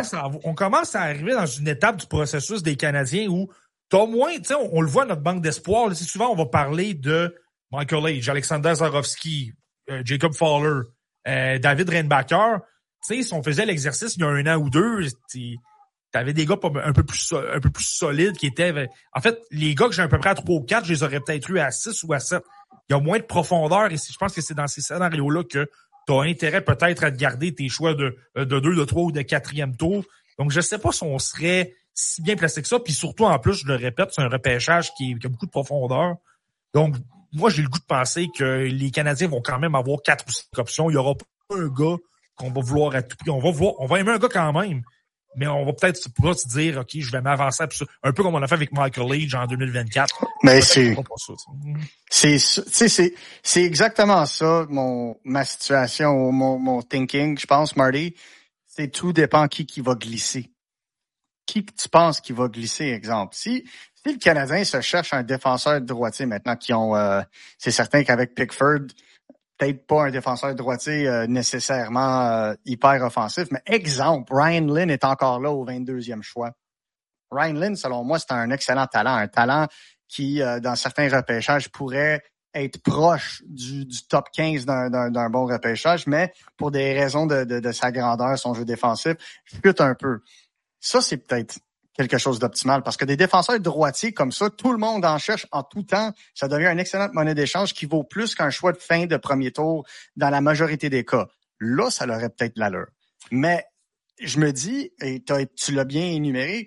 on commence à arriver dans une étape du processus des Canadiens où t'as au moins, tu sais, on le voit notre banque d'espoir. Là, souvent, on va parler de Michael Age, Alexander Zarovski, Jacob Fowler, David Reinbacher. Tu sais, si on faisait l'exercice il y a 1 an ou 2, t'avais des gars un peu plus solides qui étaient... En fait, les gars que j'ai à peu près à 3 ou 4, je les aurais peut-être eu à 6 ou à 7. Il y a moins de profondeur et je pense que c'est dans ces scénarios-là que tu as intérêt peut-être à te garder tes choix de 2, de 3 ou de 4e tour. Donc, je sais pas si on serait si bien placé que ça. Puis surtout, en plus, je le répète, c'est un repêchage qui a beaucoup de profondeur. Donc, moi, j'ai le goût de penser que les Canadiens vont quand même avoir 4 ou 5 options. Il y aura pas un gars qu'on va vouloir à tout prix. On va aimer un gars quand même. Mais on va peut-être pouvoir se dire, OK, je vais m'avancer un peu comme on a fait avec Michael Age en 2024. Mais c'est exactement ça, ma situation, mon thinking, je pense, Marty. C'est tout dépend qui va glisser. Qui tu penses qui va glisser, exemple? Si le Canadien se cherche un défenseur droitier maintenant c'est certain qu'avec Pickford, peut-être pas un défenseur droitier nécessairement hyper offensif, mais exemple, Ryan Lynn est encore là au 22e choix. Ryan Lynn, selon moi, c'est un excellent talent, un talent qui, dans certains repêchages, pourrait être proche du top 15 d'un bon repêchage, mais pour des raisons de sa grandeur, son jeu défensif, chute un peu. Ça, c'est peut-être quelque chose d'optimal parce que des défenseurs droitiers comme ça, tout le monde en cherche en tout temps. Ça devient une excellente monnaie d'échange qui vaut plus qu'un choix de fin de premier tour dans la majorité des cas. Là, ça aurait peut-être de l'allure. Mais je me dis, et tu l'as bien énuméré,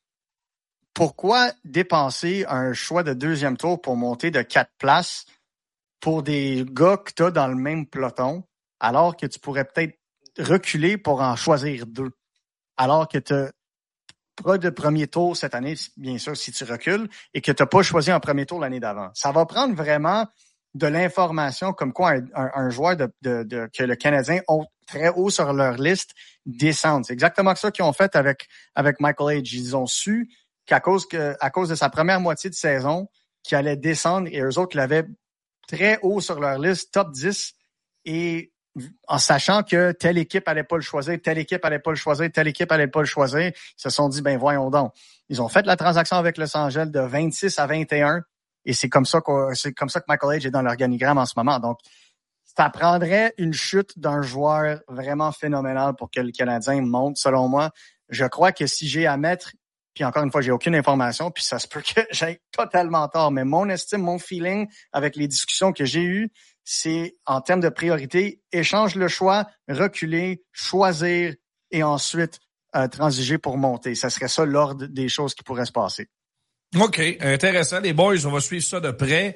pourquoi dépenser un choix de 2e tour pour monter de 4 places pour des gars que tu as dans le même peloton, alors que tu pourrais peut-être reculer pour en choisir 2, alors que tu n'as pas de premier tour cette année, bien sûr, si tu recules, et que tu n'as pas choisi en premier tour l'année d'avant. Ça va prendre vraiment de l'information comme quoi un joueur que le Canadien ont très haut sur leur liste descende. C'est exactement ça qu'ils ont fait avec Michael H. Ils ont su qu'à cause de sa première moitié de saison, qu'il allait descendre, et eux autres l'avaient très haut sur leur liste, top 10, et en sachant que telle équipe allait pas le choisir, telle équipe allait pas le choisir, telle équipe allait pas le choisir, ils se sont dit, ben voyons donc. Ils ont fait la transaction avec Los Angeles de 26 à 21, et c'est comme ça que Michael H. est dans l'organigramme en ce moment. Donc, ça prendrait une chute d'un joueur vraiment phénoménal pour que le Canadien monte, selon moi. Je crois que si j'ai à mettre, puis encore une fois, j'ai aucune information, puis ça se peut que j'aille totalement tort, mais mon estime, mon feeling avec les discussions que j'ai eues, c'est en termes de priorité, échange le choix, reculer, choisir et ensuite transiger pour monter. Ça serait ça l'ordre des choses qui pourraient se passer. OK, intéressant. Les boys, on va suivre ça de près.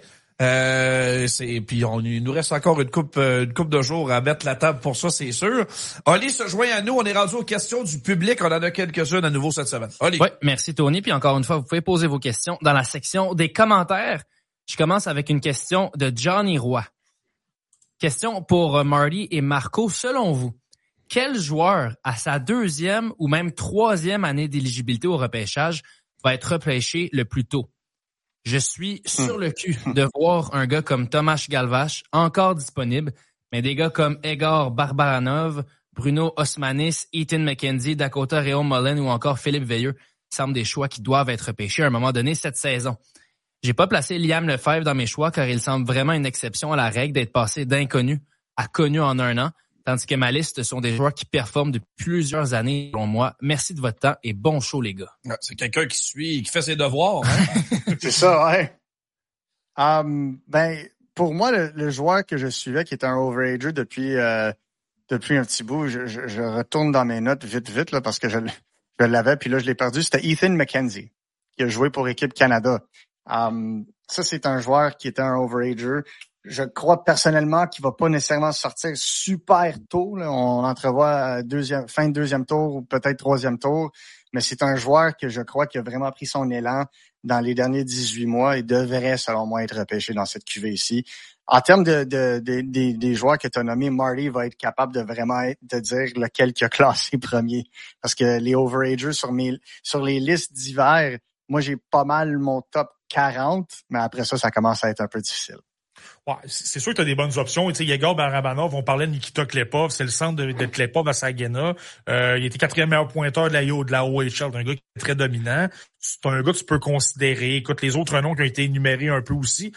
Puis il nous reste encore une coupe de jours à mettre la table pour ça, c'est sûr. Oli se joint à nous. On est rendu aux questions du public. On en a quelques-unes à nouveau cette semaine. Oli. Oui, merci Tony. Puis encore une fois, vous pouvez poser vos questions dans la section des commentaires. Je commence avec une question de Johnny Roy. Question pour Marty et Marco. Selon vous, quel joueur à sa 2e ou même 3e année d'éligibilité au repêchage va être repêché le plus tôt? Je suis sur le cul de voir un gars comme Tomáš Galvás encore disponible, mais des gars comme Egor Barbaranov, Bruno Osmanis, Ethan McKenzie, Dakota Rayon-Mullen ou encore Philippe Veilleux semblent des choix qui doivent être repêchés à un moment donné cette saison. J'ai pas placé Liam Lefebvre dans mes choix car il semble vraiment une exception à la règle d'être passé d'inconnu à connu en un an, tandis que ma liste sont des joueurs qui performent depuis plusieurs années, selon moi. Merci de votre temps et bon show, les gars. C'est quelqu'un qui fait ses devoirs. Hein? C'est ça, ouais. Pour moi, le joueur que je suivais, qui est un overager depuis un petit bout, je retourne dans mes notes vite, là, parce que je l'avais, puis là, je l'ai perdu. C'était Ethan McKenzie, qui a joué pour Équipe Canada. Ça, c'est un joueur qui était un overager. Je crois personnellement qu'il va pas nécessairement sortir super tôt. Là. On entrevoit fin de 2e tour ou peut-être 3e tour. Mais c'est un joueur que je crois qui a vraiment pris son élan dans les derniers 18 mois et devrait, selon moi, être repêché dans cette cuvée ici. En termes des joueurs que tu as nommés, Marty va être capable de vraiment te dire lequel qui a classé premier. Parce que les overagers sur les listes d'hiver, moi, j'ai pas mal mon top 40, mais après ça commence à être un peu difficile. Ouais, c'est sûr que tu as des bonnes options. Tu sais, Yegor Barabanov, on parlait de Nikita Klepov, c'est le centre de Klepov à Saginaw. Il était 4e meilleur pointeur de la OHL, un gars qui est très dominant. C'est un gars que tu peux considérer. Écoute, les autres noms qui ont été énumérés un peu aussi.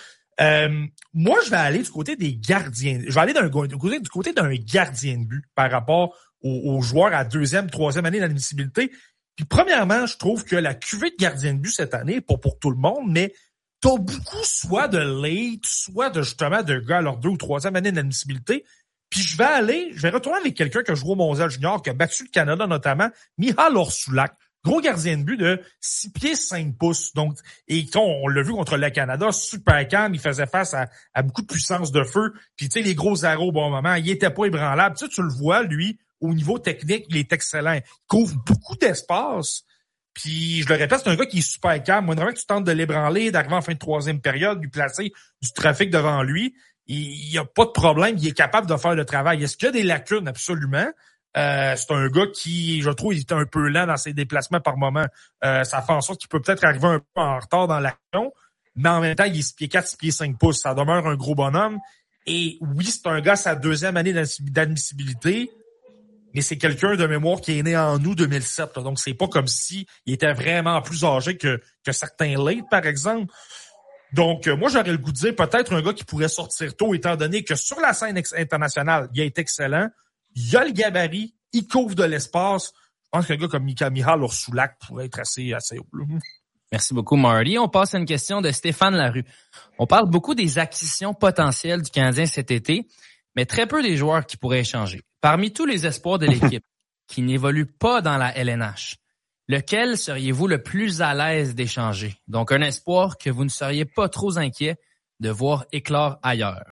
Moi, je vais aller du côté des gardiens. Je vais aller du côté d'un gardien de but par rapport aux joueurs à 2e, 3e année d'admissibilité. Puis premièrement, je trouve que la cuvée de gardien de but cette année, pas pour tout le monde, mais t'as beaucoup soit de late, soit justement de gars à leur 2e ou 3e année d'admissibilité. Puis je vais retourner avec quelqu'un qui a joué au Mondial Junior, qui a battu le Canada notamment, Michal Orsulak. Gros gardien de but de 6 pieds 5 pouces. Donc, et on l'a vu contre le Canada, super calme, il faisait face à beaucoup de puissance de feu. Puis tu sais, les gros arrows au bon moment, il était pas ébranlable. Tu le vois, lui, au niveau technique, il est excellent. Il couvre beaucoup d'espace. Puis, je le répète, c'est un gars qui est super calme. Moi, vraiment que tu tentes de l'ébranler, d'arriver en fin de 3e période, lui placer du trafic devant lui, il n'y a pas de problème. Il est capable de faire le travail. Est-ce qu'il y a des lacunes? Absolument. C'est un gars qui, je trouve, il était un peu lent dans ses déplacements par moment. Ça fait en sorte qu'il peut peut-être arriver un peu en retard dans l'action. Mais en même temps, il est 6 pieds 4, 6 pieds 5 pouces. Ça demeure un gros bonhomme. Et oui, c'est un gars à sa 2e année d'admissibilité. Mais c'est quelqu'un de mémoire qui est né en août 2007. Là. Donc, c'est pas comme si il était vraiment plus âgé que certains late, par exemple. Donc, moi, j'aurais le goût de dire peut-être un gars qui pourrait sortir tôt, étant donné que sur la scène internationale, il est excellent. Il a le gabarit, il couvre de l'espace. Je pense qu'un gars comme Michal Orsulak pourrait être assez haut. Merci beaucoup, Marty. On passe à une question de Stéphane Larue. On parle beaucoup des acquisitions potentielles du Canadien cet été, mais très peu des joueurs qui pourraient échanger. Parmi tous les espoirs de l'équipe, qui n'évolue pas dans la LNH. Lequel seriez-vous le plus à l'aise d'échanger? Donc, un espoir que vous ne seriez pas trop inquiet de voir éclore ailleurs.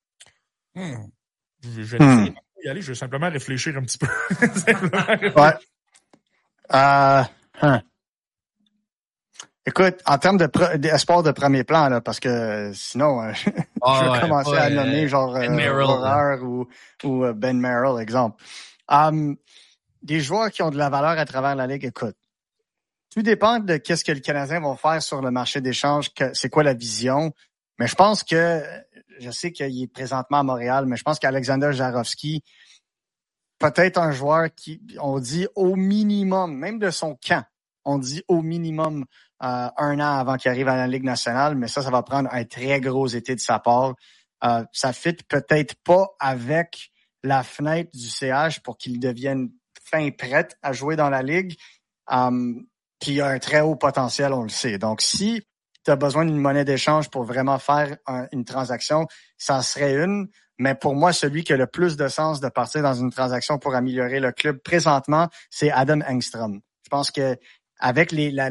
Je vais essayer d'y aller, je vais simplement réfléchir un petit peu. Ouais. Écoute, en termes d'espoir de premier plan, là, parce que sinon, je vais commencer à nommer genre Horreur ou Ben Merrill, exemple. Des joueurs qui ont de la valeur à travers la Ligue, écoute, tout dépend de qu'est-ce que les Canadiens vont faire sur le marché d'échange, c'est quoi la vision. Mais je pense que, je sais qu'il est présentement à Montréal, mais je pense qu'Alexander Jarofsky, peut-être un joueur qui, on dit au minimum, même de son camp, on dit au minimum 1 an avant qu'il arrive à la Ligue nationale, mais ça va prendre un très gros été de sa part. Ça fit peut-être pas avec la fenêtre du CH pour qu'il devienne fin prêt à jouer dans la Ligue. Puis il y a un très haut potentiel, on le sait. Donc, si tu as besoin d'une monnaie d'échange pour vraiment faire une transaction, ça serait une. Mais pour moi, celui qui a le plus de sens de partir dans une transaction pour améliorer le club présentement, c'est Adam Engstrom. Je pense que avec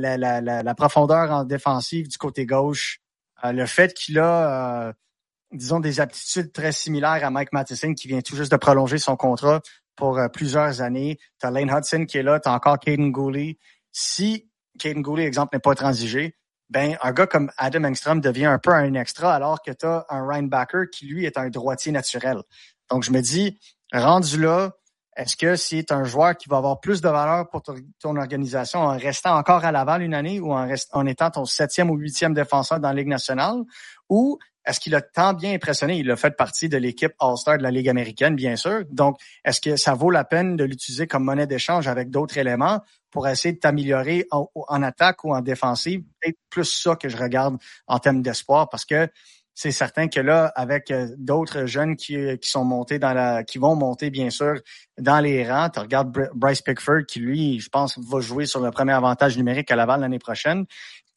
la profondeur en défensive du côté gauche, le fait qu'il a, disons, des aptitudes très similaires à Mike Matheson qui vient tout juste de prolonger son contrat pour plusieurs années. Tu as Lane Hudson qui est là, tu as encore Caden Gooley. Si Caden Gooley, exemple, n'est pas transigé, ben un gars comme Adam Engstrom devient un peu un extra alors que tu as un Ryan Backer qui, lui, est un droitier naturel. Donc, je me dis, rendu là, est-ce que c'est un joueur qui va avoir plus de valeur pour ton organisation en restant encore à Laval une année ou en étant ton 7e ou 8e défenseur dans la Ligue nationale? Ou est-ce qu'il a tant bien impressionné? Il a fait partie de l'équipe All-Star de la Ligue américaine, bien sûr. Donc, est-ce que ça vaut la peine de l'utiliser comme monnaie d'échange avec d'autres éléments pour essayer de t'améliorer en attaque ou en défensive? Peut-être plus ça que je regarde en termes d'espoir parce que c'est certain que là, avec d'autres jeunes qui sont montés qui vont monter, bien sûr, dans les rangs. Tu regardes Bryce Pickford qui, lui, je pense, va jouer sur le premier avantage numérique à Laval l'année prochaine.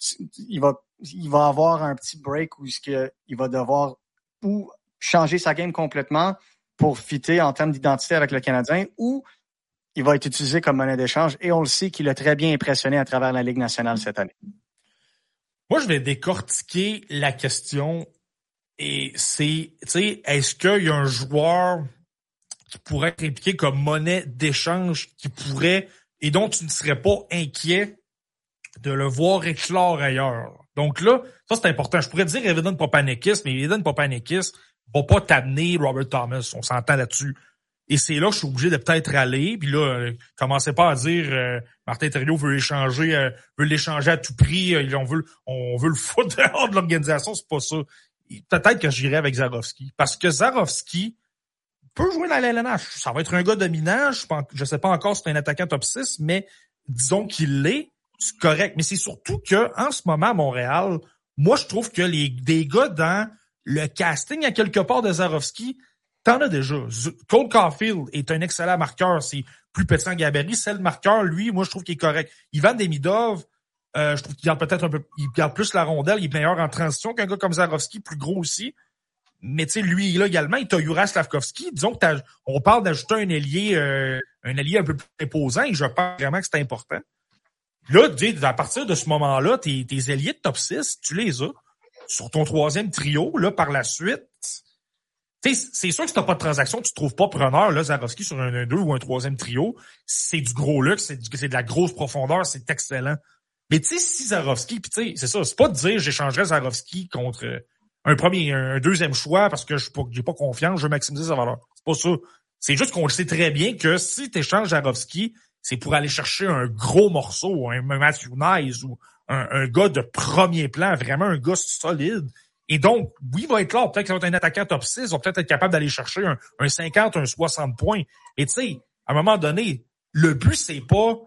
Il va avoir un petit break où il va devoir ou changer sa game complètement pour fitter en termes d'identité avec le Canadien ou il va être utilisé comme monnaie d'échange et on le sait qu'il a très bien impressionné à travers la Ligue nationale cette année. Moi, je vais décortiquer la question et c'est, tu sais, est-ce qu'il y a un joueur qui pourrait être impliqué comme monnaie d'échange qui pourrait et dont tu ne serais pas inquiet de le voir éclore ailleurs. Donc là, ça c'est important. Je pourrais dire Evan Papanikis, mais Evan Papanikis va pas t'amener Robert Thomas. On s'entend là-dessus. Et c'est là que je suis obligé de peut-être aller. Puis là, commencez pas à dire Martin Thériault veut l'échanger à tout prix. On veut le foutre dehors de l'organisation. C'est pas ça. Peut-être que j'irai avec Zarovski. Parce que Zarovski peut jouer dans la LNH. Ça va être un gars dominant. Je sais pas encore si c'est un attaquant top 6, mais disons qu'il l'est. C'est correct. Mais c'est surtout que en ce moment à Montréal, moi, je trouve que des gars dans le casting à quelque part de Zarovski, t'en as déjà. Cole Caulfield est un excellent marqueur. C'est plus petit en gabarit. C'est le marqueur, lui, moi, je trouve qu'il est correct. Ivan Demidov, je trouve qu'il garde peut-être un peu, il garde plus la rondelle. Il est meilleur en transition qu'un gars comme Zarovski, plus gros aussi. Mais tu sais, lui, là, également, il t'a Juraj Slavkovski. Disons que on parle d'ajouter un ailier un peu plus imposant et je pense vraiment que c'est important. Là, à partir de ce moment-là, tes ailiers de top 6, tu les as. Sur ton 3e trio, là, par la suite, c'est sûr que si t'as pas de transaction, tu te trouves pas preneur, là, Zarovski sur un 2 ou un 3e trio. C'est du gros luxe, c'est de la grosse profondeur, c'est excellent. Mais tu sais, si Zarovski, pis tu sais, c'est ça, c'est pas de dire j'échangerais Zarovski contre un 2e choix parce que j'ai pas confiance, je veux maximiser sa valeur. C'est pas ça. C'est juste qu'on le sait très bien que si t'échanges Zarovski, c'est pour aller chercher un gros morceau, un Matthew Nice ou un gars de premier plan, vraiment un gars solide. Et donc, oui, il va être là. Peut-être qu'il va être un attaquant top 6, il va peut-être être capable d'aller chercher un 50, un 60 points. Et tu sais, à un moment donné, le but, c'est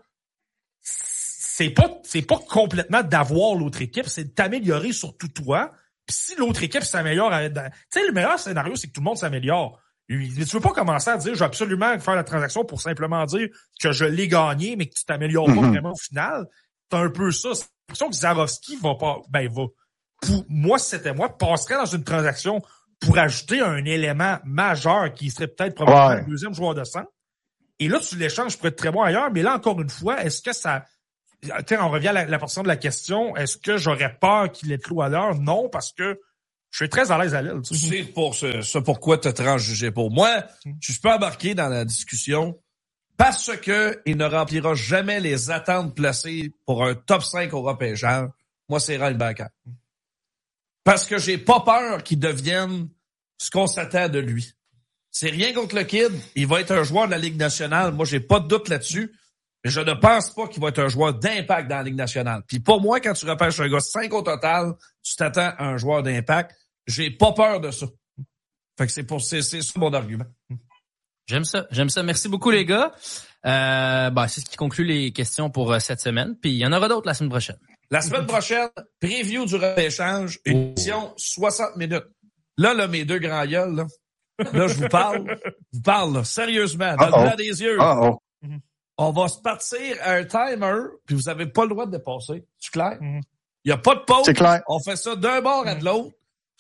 pas complètement d'avoir l'autre équipe, c'est de t'améliorer surtout toi. Puis si l'autre équipe s'améliore, tu sais, le meilleur scénario, c'est que tout le monde s'améliore. Tu veux pas commencer à dire, je vais absolument faire la transaction pour simplement dire que je l'ai gagné, mais que tu t'améliores pas vraiment au final. C'est un peu ça. C'est l'impression que Zarovski va. Pour moi, si c'était moi, passerait dans une transaction pour ajouter un élément majeur qui serait peut-être probablement le 2e joueur de centre. Et là, tu l'échanges pour être très bon ailleurs. Mais là, encore une fois, est-ce que ça... On revient à la portion de la question. Est-ce que j'aurais peur qu'il ait clos ailleurs? Non, parce que je suis très à l'aise à l'aile. C'est pour ce pourquoi tu as transjugé pour moi. Je peux embarquer dans la discussion parce que il ne remplira jamais les attentes placées pour un top 5 au repêchage. Moi, c'est Ryan Baker. Parce que j'ai pas peur qu'il devienne ce qu'on s'attend de lui. C'est rien contre le kid. Il va être un joueur de la Ligue nationale. Moi, j'ai pas de doute là-dessus. Mais je ne pense pas qu'il va être un joueur d'impact dans la Ligue nationale. Puis pour moi, quand tu repêches un gars 5 au total, tu t'attends à un joueur d'impact. J'ai pas peur de ça. Fait que c'est ça mon argument. J'aime ça. Merci beaucoup, les gars. C'est ce qui conclut les questions pour cette semaine. Puis il y en aura d'autres la semaine prochaine. La semaine prochaine, preview du repêchage, une émission 60 minutes. Là, mes deux grands gueules, là, je vous parle, là, sérieusement, dans le blanc des yeux. On va se partir à un timer, puis vous avez pas le droit de dépasser. C'est clair? Il y a pas de pause. C'est clair. On fait ça d'un bord à de l'autre.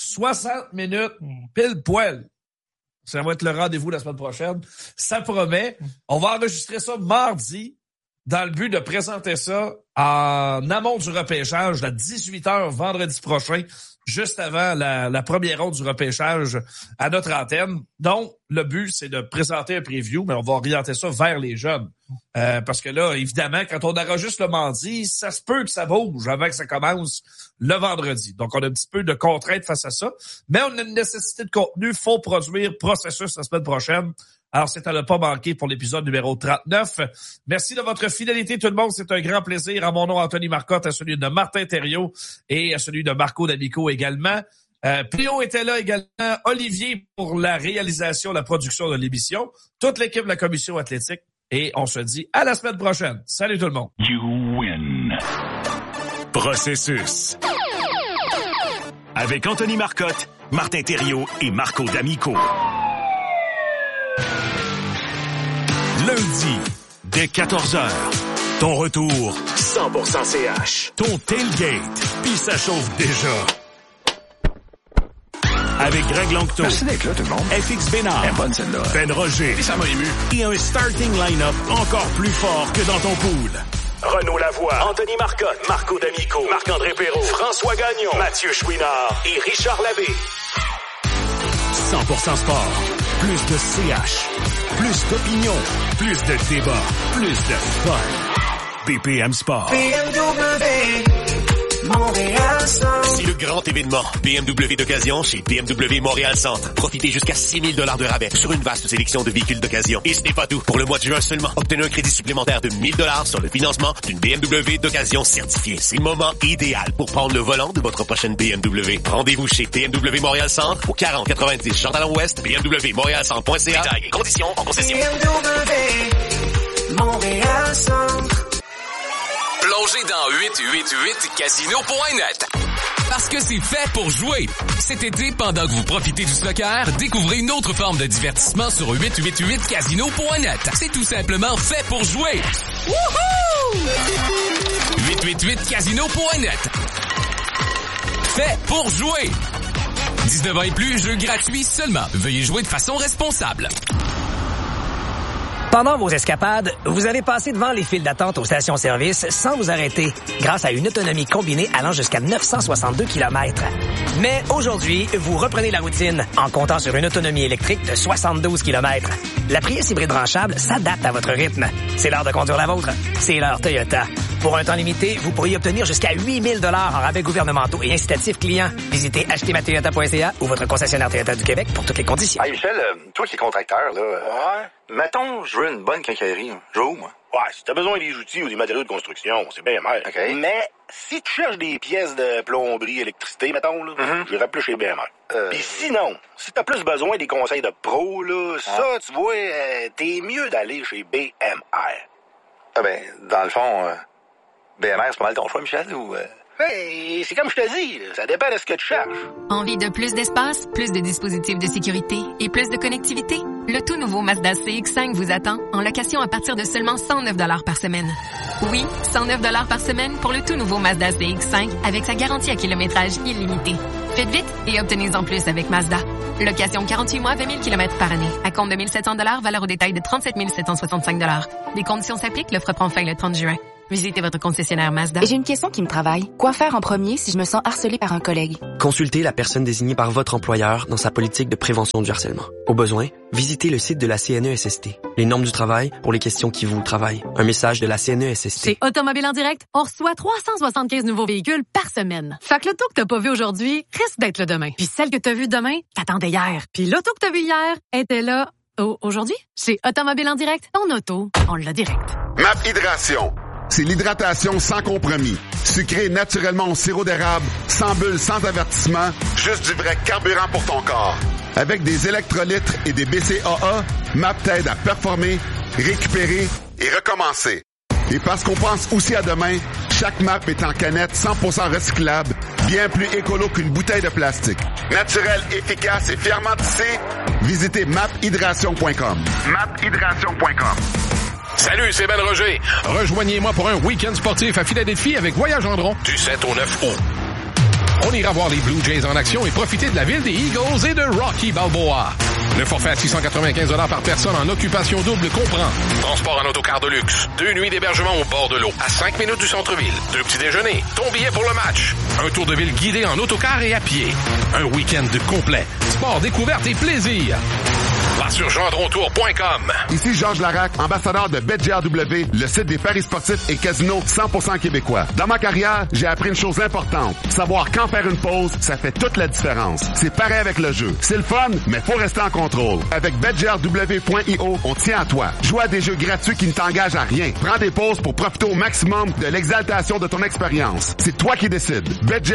60 minutes, pile poil. Ça va être le rendez-vous la semaine prochaine. Ça promet. On va enregistrer ça mardi dans le but de présenter ça en amont du repêchage à 18h vendredi prochain, juste avant la première ronde du repêchage à notre antenne. Donc, le but, c'est de présenter un preview, mais on va orienter ça vers les jeunes. Parce que là, évidemment, quand on enregistre le mardi, ça se peut que ça bouge avant que ça commence le vendredi. Donc, on a un petit peu de contraintes face à ça. Mais on a une nécessité de contenu. Faut produire processus la semaine prochaine. Alors, c'est à ne pas manquer pour l'épisode numéro 39. Merci de votre fidélité, tout le monde. C'est un grand plaisir. À mon nom, Anthony Marcotte, à celui de Martin Thériault et à celui de Marco D'Amico également. Pio était là également. Olivier pour la réalisation, la production de l'émission. Toute l'équipe de la commission athlétique. Et on se dit à la semaine prochaine. Salut tout le monde. You win. Processus. Avec Anthony Marcotte, Martin Thériault et Marco D'Amico. Lundi, dès 14h, ton retour 100% CH. Ton tailgate, puis ça chauffe déjà. Avec Greg Longto. Merci d'être là, tout le monde. FX Bénard. Elle est bonne, celle-là. Ben Roger. Et ça m'a ému. Et un starting line-up encore plus fort que dans ton pool. Renaud Lavoie, Anthony Marcotte, Marco D'Amico, Marc-André Perrault, François Gagnon, Mathieu Chouinard et Richard Labbé. 100% sport. Plus de CH. Plus d'opinion. Plus de débat. Plus de fun. BPM Sport. BMW Montréal Centre. C'est le grand événement BMW d'occasion chez BMW Montréal Centre. Profitez jusqu'à 6 000 $ de rabais sur une vaste sélection de véhicules d'occasion. Et ce n'est pas tout. Pour le mois de juin seulement, obtenez un crédit supplémentaire de 1 000 $ sur le financement d'une BMW d'occasion certifiée. C'est le moment idéal pour prendre le volant de votre prochaine BMW. Rendez-vous chez BMW Montréal Centre au 4090 Jean-Talon-Ouest, bmwmontréalcentre.ca. Détails et conditions en concession. BMW Montréal Centre. Plongez dans 888casino.net. Parce que c'est fait pour jouer. Cet été, pendant que vous profitez du soccer, découvrez une autre forme de divertissement sur 888casino.net. C'est tout simplement fait pour jouer. Wouhou! 888casino.net. Fait pour jouer. 19 ans et plus, jeu gratuit seulement. Veuillez jouer de façon responsable. Pendant vos escapades, vous avez passé devant les files d'attente aux stations-service sans vous arrêter, grâce à une autonomie combinée allant jusqu'à 962 km. Mais aujourd'hui, vous reprenez la routine en comptant sur une autonomie électrique de 72 km. La Prius hybride branchable s'adapte à votre rythme. C'est l'heure de conduire la vôtre. C'est l'heure Toyota. Pour un temps limité, vous pourriez obtenir jusqu'à 8 000 $ en rabais gouvernementaux et incitatifs clients. Visitez achetezmatoyota.ca ou votre concessionnaire Toyota du Québec pour toutes les conditions. Hey Michel, toi qui es contracteur, là. Ouais. Mettons, je veux une bonne quincaillerie. Je veux où, moi? Ouais, si t'as besoin des outils ou des matériaux de construction, c'est BMR. OK. Mais si tu cherches des pièces de plomberie, électricité, mettons, là, j'irais plus chez BMR. Puis sinon, si t'as plus besoin des conseils de pro, là, ça, tu vois, t'es mieux d'aller chez BMR. Ah ben, dans le fond, BMR, c'est pas mal ton choix, Michel, ou... Hey, c'est comme je te dis, ça dépend de ce que tu cherches. Envie de plus d'espace, plus de dispositifs de sécurité et plus de connectivité? Le tout nouveau Mazda CX-5 vous attend en location à partir de seulement 109 $ par semaine. Oui, 109 $ par semaine pour le tout nouveau Mazda CX-5 avec sa garantie à kilométrage illimité. Faites vite et obtenez-en plus avec Mazda. Location 48 mois, 20 000 km par année. À compte de 1 700 $, valeur au détail de 37 765 $. Des conditions s'appliquent, l'offre prend fin le 30 juin. Visitez votre concessionnaire Mazda. J'ai une question qui me travaille. Quoi faire en premier si je me sens harcelée par un collègue? Consultez la personne désignée par votre employeur dans sa politique de prévention du harcèlement. Au besoin, visitez le site de la CNESST. Les normes du travail pour les questions qui vous travaillent. Un message de la CNESST. Chez Automobile en direct, on reçoit 375 nouveaux véhicules par semaine. Fait que l'auto que t'as pas vu aujourd'hui risque d'être là demain. Puis celle que t'as vue demain, t'attendais hier. Puis l'auto que t'as vue hier était là aujourd'hui. Chez Automobile en direct, ton auto, on l'a direct. MAP Hydration. C'est l'hydratation sans compromis. Sucré naturellement au sirop d'érable, sans bulles, sans avertissement, juste du vrai carburant pour ton corps. Avec des électrolytes et des BCAA, MAP t'aide à performer, récupérer et recommencer. Et parce qu'on pense aussi à demain, chaque MAP est en canette 100% recyclable, bien plus écolo qu'une bouteille de plastique. Naturel, efficace et fièrement tissé, visitez maphydration.com. maphydration.com. Salut, c'est Ben Roger. Rejoignez-moi pour un week-end sportif à Philadelphie avec Voyage Gendron du 7 au 9 août. On ira voir les Blue Jays en action et profiter de la ville des Eagles et de Rocky Balboa. Le forfait à 695 $ par personne en occupation double comprend transport en autocar de luxe, 2 nuits d'hébergement au bord de l'eau, à 5 minutes du centre-ville, 2 petits déjeuners, ton billet pour le match, un tour de ville guidé en autocar et à pied, un week-end complet, sport, découverte et plaisir. Va sur gendrontour.com. Ici Georges Larac, ambassadeur de BetGRW, le site des paris sportifs et casinos 100% québécois. Dans ma carrière, j'ai appris une chose importante. Savoir quand faire une pause, ça fait toute la différence. C'est pareil avec le jeu. C'est le fun, mais faut rester en contrôle. Avec BetGRW.io, on tient à toi. Joue à des jeux gratuits qui ne t'engagent à rien. Prends des pauses pour profiter au maximum de l'exaltation de ton expérience. C'est toi qui décides.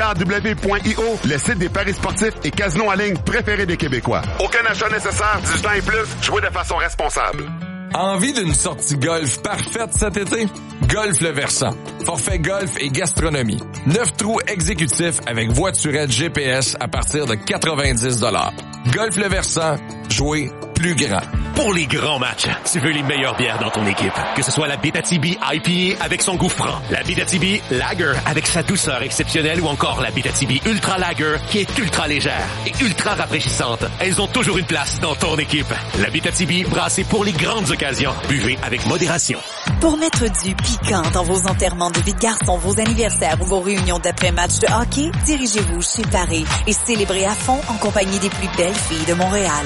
BetGRW.io, le site des paris sportifs et casinos en ligne préféré des Québécois. Aucun achat nécessaire, 18 ans et plus, jouez de façon responsable. Envie d'une sortie golf parfaite cet été? Golf Le Versant. Forfait golf et gastronomie. 9 trous exécutifs avec voiturette GPS à partir de 90 $. Golf Le Versant, jouer plus grand. Pour les grands matchs, tu veux les meilleures bières dans ton équipe. Que ce soit la Abitibi IPA avec son goût franc, la Abitibi Lager avec sa douceur exceptionnelle ou encore la Abitibi Ultra Lager qui est ultra légère et ultra rafraîchissante. Elles ont toujours une place dans ton équipe. La Abitibi brassée pour les grandes occasions. Buvez avec modération. Pour mettre du piquant dans vos enterrements de vie de garçon, vos anniversaires ou vos réunions d'après-match de hockey, dirigez-vous chez Paris et célébrez à fond en compagnie des plus belles filles de Montréal.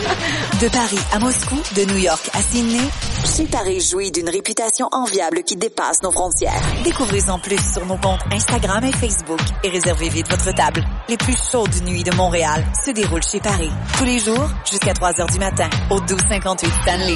De Paris à Moscou, de New York à Sydney, chez Paris jouit d'une réputation enviable qui dépasse nos frontières. Découvrez-en plus sur nos comptes Instagram et Facebook et réservez vite votre table. Les plus chaudes nuits de Montréal se déroulent chez Paris. Tous les jours, jusqu'à 3 heures du matin, au 1258 Stanley.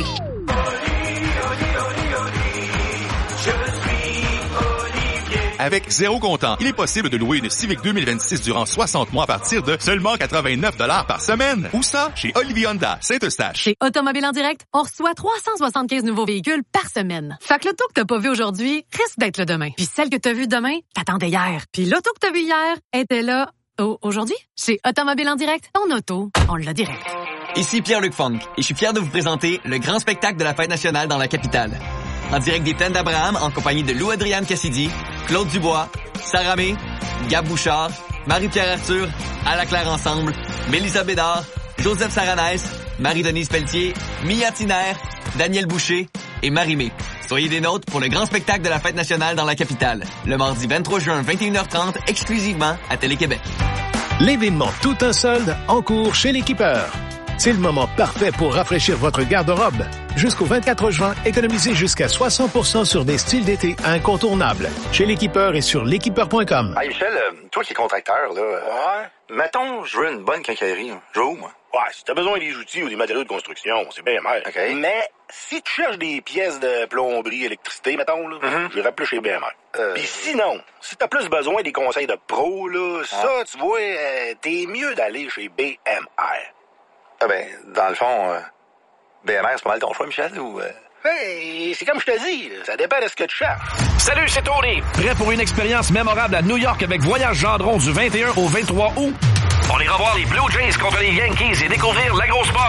Avec zéro comptant, il est possible de louer une Civic 2026 durant 60 mois à partir de seulement 89 $ par semaine. Où ça? Chez Olivier Honda, Saint-Eustache. Chez Automobile en direct, on reçoit 375 nouveaux véhicules par semaine. Fait que l'auto que t'as pas vu aujourd'hui risque d'être là demain. Puis celle que t'as vue demain, t'attendais hier. Puis l'auto que t'as vue hier était là aujourd'hui. Chez Automobile en direct, ton auto, on l'a direct. Ici Pierre-Luc Funk et je suis fier de vous présenter le grand spectacle de la Fête nationale dans la capitale. En direct des Plaines d'Abraham, en compagnie de Lou-Adrienne Cassidy, Claude Dubois, Sarah May, Gab Bouchard, Marie-Pierre Arthur, À la Claire Ensemble, Mélissa Bédard, Joseph Saranès, Marie-Denise Pelletier, Mia Tiner, Daniel Boucher et Marie-Mé. Soyez des nôtres pour le grand spectacle de la Fête nationale dans la capitale, le mardi 23 juin 21h30, exclusivement à Télé-Québec. L'événement Tout un solde en cours chez l'Équipeur. C'est le moment parfait pour rafraîchir votre garde-robe. Jusqu'au 24 juin, économisez jusqu'à 60% sur des styles d'été incontournables. Chez l'Équipeur et sur l'équipeur.com. Hey Michel, toi qui es contracteur, là, mettons, je veux une bonne quincaillerie. Je veux où, moi? Ouais, si t'as besoin des outils ou des matériaux de construction, c'est bien mal. OK. Mais si tu cherches des pièces de plomberie, électricité, mettons, là, j'irais plus chez BMR. Puis sinon, si t'as plus besoin des conseils de pro, là, ça, tu vois, t'es mieux d'aller chez BMR. Ah ben, dans le fond, BMR, c'est pas mal ton choix, Michel, ou... Hey, c'est comme je te dis, ça dépend de ce que tu cherches. Salut, c'est Tony. Prêt pour une expérience mémorable à New York avec Voyage Gendron du 21 au 23 août? On ira voir les Blue Jays contre les Yankees et découvrir la grosse pomme.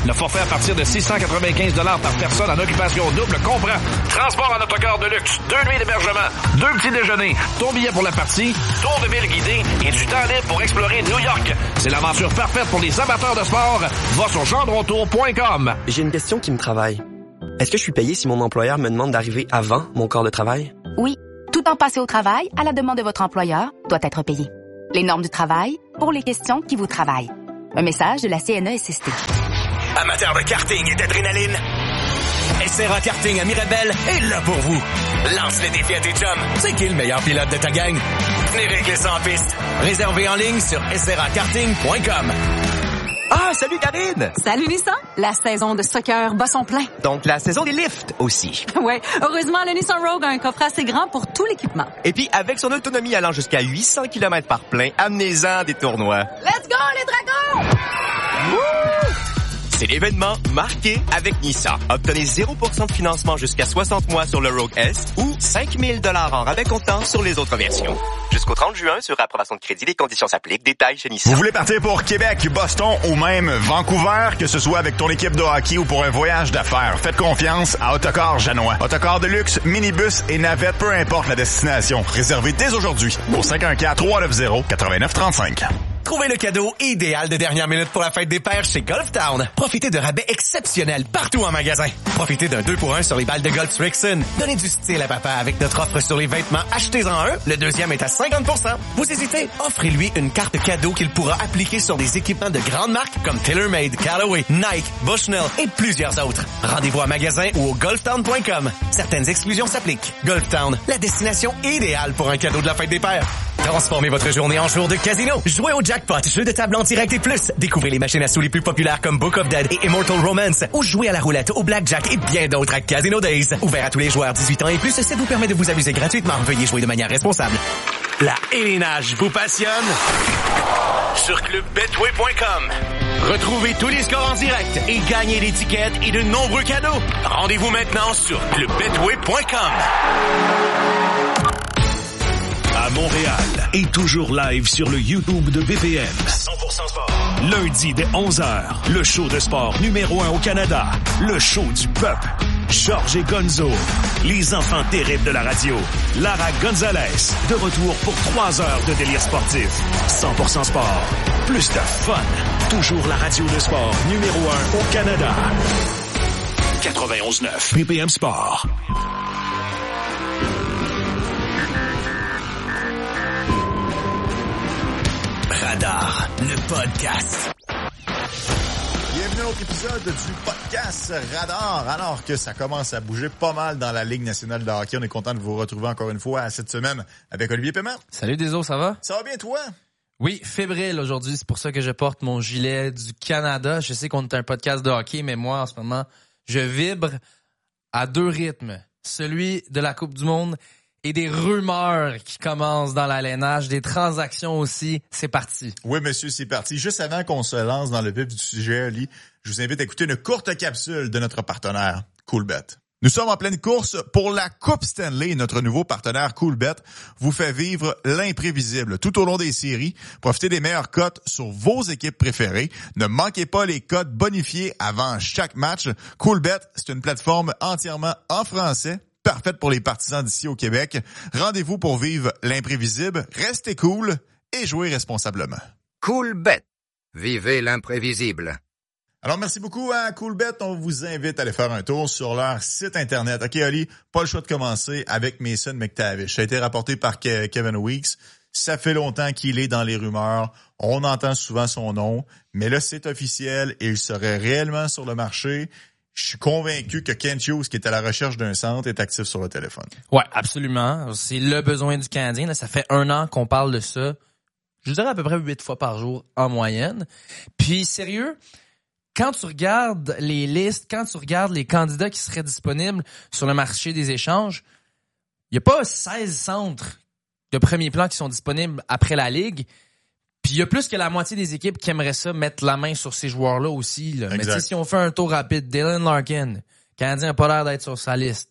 Le forfait à partir de 695 $ par personne en occupation double comprend transport en autocar de luxe, 2 nuits d'hébergement, 2 petits déjeuners, ton billet pour la partie, tour de ville guidé et du temps libre pour explorer New York. C'est l'aventure parfaite pour les amateurs de sport. Va sur gendrontour.com. J'ai une question qui me travaille. Est-ce que je suis payé si mon employeur me demande d'arriver avant mon corps de travail? Oui, tout temps passé au travail à la demande de votre employeur doit être payé. Les normes du travail pour les questions qui vous travaillent. Un message de la CNESST. Amateurs de karting et d'adrénaline, SRA Karting à Mirabel est là pour vous. Lance le défi à tes chums. C'est qui le meilleur pilote de ta gang? Venez régler ça en piste. Réservé en ligne sur srakarting.com. Ah, salut Karine! Salut Nissan! La saison de soccer bat son plein. Donc la saison des lifts aussi. Ouais, heureusement, le Nissan Rogue a un coffret assez grand pour tout l'équipement. Et puis, avec son autonomie allant jusqu'à 800 km par plein, amenez-en des tournois. Let's go, les dragons! C'est l'événement marqué avec Nissan. Obtenez 0% de financement jusqu'à 60 mois sur le Rogue S ou 5 000 $ en rabais comptant sur les autres versions. Jusqu'au 30 juin, sur approbation de crédit, les conditions s'appliquent. Détails chez Nissan. Vous voulez partir pour Québec, Boston ou même Vancouver, que ce soit avec ton équipe de hockey ou pour un voyage d'affaires, faites confiance à Autocar Janois. Autocar de luxe, minibus et navette, peu importe la destination. Réservez dès aujourd'hui au 514-390-8935. Trouvez le cadeau idéal de dernière minute pour la fête des pères chez Golf Town. Profitez de rabais exceptionnels partout en magasin. Profitez d'un 2-pour-1 sur les balles de golf Rixon. Donnez du style à papa avec notre offre sur les vêtements. Achetez-en un. Le deuxième est à 50%. Vous hésitez? Offrez-lui une carte cadeau qu'il pourra appliquer sur des équipements de grandes marques comme TaylorMade, Callaway, Nike, Bushnell et plusieurs autres. Rendez-vous en magasin ou au golftown.com. Certaines exclusions s'appliquent. Golf Town, la destination idéale pour un cadeau de la fête des pères. Transformez votre journée en jour de casino. Jouez au jackpot, jeu de table en direct et plus. Découvrez les machines à sous les plus populaires comme Book of Dead et Immortal Romance. Ou jouez à la roulette, au blackjack et bien d'autres à Casino Days. Ouvert à tous les joueurs 18 ans et plus, ça vous permet de vous amuser gratuitement. Veuillez jouer de manière responsable. La élénage vous passionne? Sur clubbetway.com. Retrouvez tous les scores en direct et gagnez des tickets et de nombreux cadeaux. Rendez-vous maintenant sur clubbetway.com. À Montréal et toujours live sur le YouTube de BPM. 100% sport. Lundi dès 11h, le show de sport numéro 1 au Canada. Le show du peuple. Georges et Gonzo. Les enfants terribles de la radio. Lara Gonzalez. De retour pour 3 heures de délire sportif. 100% sport. Plus de fun. Toujours la radio de sport numéro 1 au Canada. 91.9 BPM Sport. Radar, le podcast. Bienvenue à un autre épisode du podcast Radar. Alors que ça commence à bouger pas mal dans la Ligue nationale de hockey, on est content de vous retrouver encore une fois cette semaine avec Olivier Paiement. Salut Deso, ça va? Ça va bien toi? Oui, fébrile aujourd'hui, c'est pour ça que je porte mon gilet du Canada. Je sais qu'on est un podcast de hockey, mais moi en ce moment, je vibre à 2 rythmes. Celui de la Coupe du Monde et des rumeurs qui commencent dans l'alénage, des transactions aussi. C'est parti. Oui, monsieur, c'est parti. Juste avant qu'on se lance dans le vif du sujet, Ali, je vous invite à écouter une courte capsule de notre partenaire, Coolbet. Nous sommes en pleine course pour la Coupe Stanley. Notre nouveau partenaire Coolbet vous fait vivre l'imprévisible tout au long des séries. Profitez des meilleures cotes sur vos équipes préférées. Ne manquez pas les cotes bonifiées avant chaque match. Coolbet, c'est une plateforme entièrement en français, parfaite pour les partisans d'ici au Québec. Rendez-vous pour vivre l'imprévisible. Restez cool et jouez responsablement. Coolbet. Vivez l'imprévisible. Alors, merci beaucoup à Coolbet. On vous invite à aller faire un tour sur leur site Internet. OK, Ali, pas le choix de commencer avec Mason McTavish. Ça a été rapporté par Kevin Weeks. Ça fait longtemps qu'il est dans les rumeurs. On entend souvent son nom. Mais là, c'est officiel et il serait réellement sur le marché. Je suis convaincu que Kent Hughes, qui est à la recherche d'un centre, est actif sur le téléphone. Ouais, absolument. C'est le besoin du Canadien. Là, ça fait 1 an qu'on parle de ça. Je dirais à peu près 8 fois par jour en moyenne. Puis, sérieux, quand tu regardes les listes, quand tu regardes les candidats qui seraient disponibles sur le marché des échanges, il n'y a pas 16 centres de premier plan qui sont disponibles après la Ligue. Puis il y a plus que la moitié des équipes qui aimeraient ça mettre la main sur ces joueurs-là aussi. Là. Mais tu sais, si on fait un tour rapide, Dylan Larkin, le Canadien n'a pas l'air d'être sur sa liste.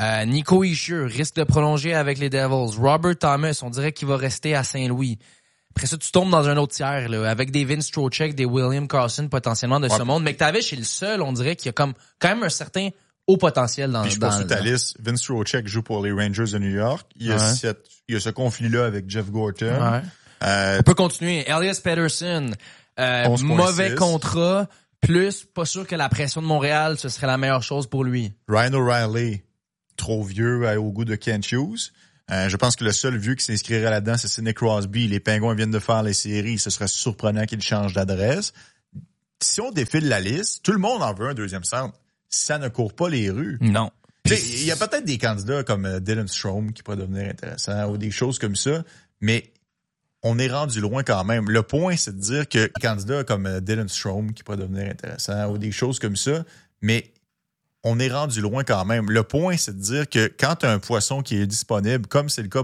Nico Hischier risque de prolonger avec les Devils. Robert Thomas, on dirait qu'il va rester à Saint-Louis. Après ça, tu tombes dans un autre tiers, là, avec des Vince Trocheck, des William Carlson potentiellement de ce monde. McTavish est le seul, on dirait, qui a quand même un certain haut potentiel dans. Puis je poursuis ta liste. Vince Trocheck joue pour les Rangers de New York. Il y a ce conflit-là avec Jeff Gorton. On peut continuer. Elias Pettersson, mauvais contrat, plus pas sûr que la pression de Montréal, ce serait la meilleure chose pour lui. Ryan O'Reilly, trop vieux au goût de Kent Hughes. Je pense que le seul vieux qui s'inscrirait là-dedans, c'est Sidney Crosby. Les Pingouins viennent de faire les séries. Ce serait surprenant qu'il change d'adresse. Si on défile la liste, tout le monde en veut un deuxième centre. Ça ne court pas les rues. Non. Il y a peut-être des candidats comme Dylan Strome qui pourraient devenir intéressants ou des choses comme ça, mais on est rendu loin quand même. Le point, c'est de dire que des candidats comme Dylan Strome qui pourraient devenir intéressants ou des choses comme ça, mais on est rendu loin quand même. Le point, c'est de dire que quand tu as un poisson qui est disponible, comme c'est le cas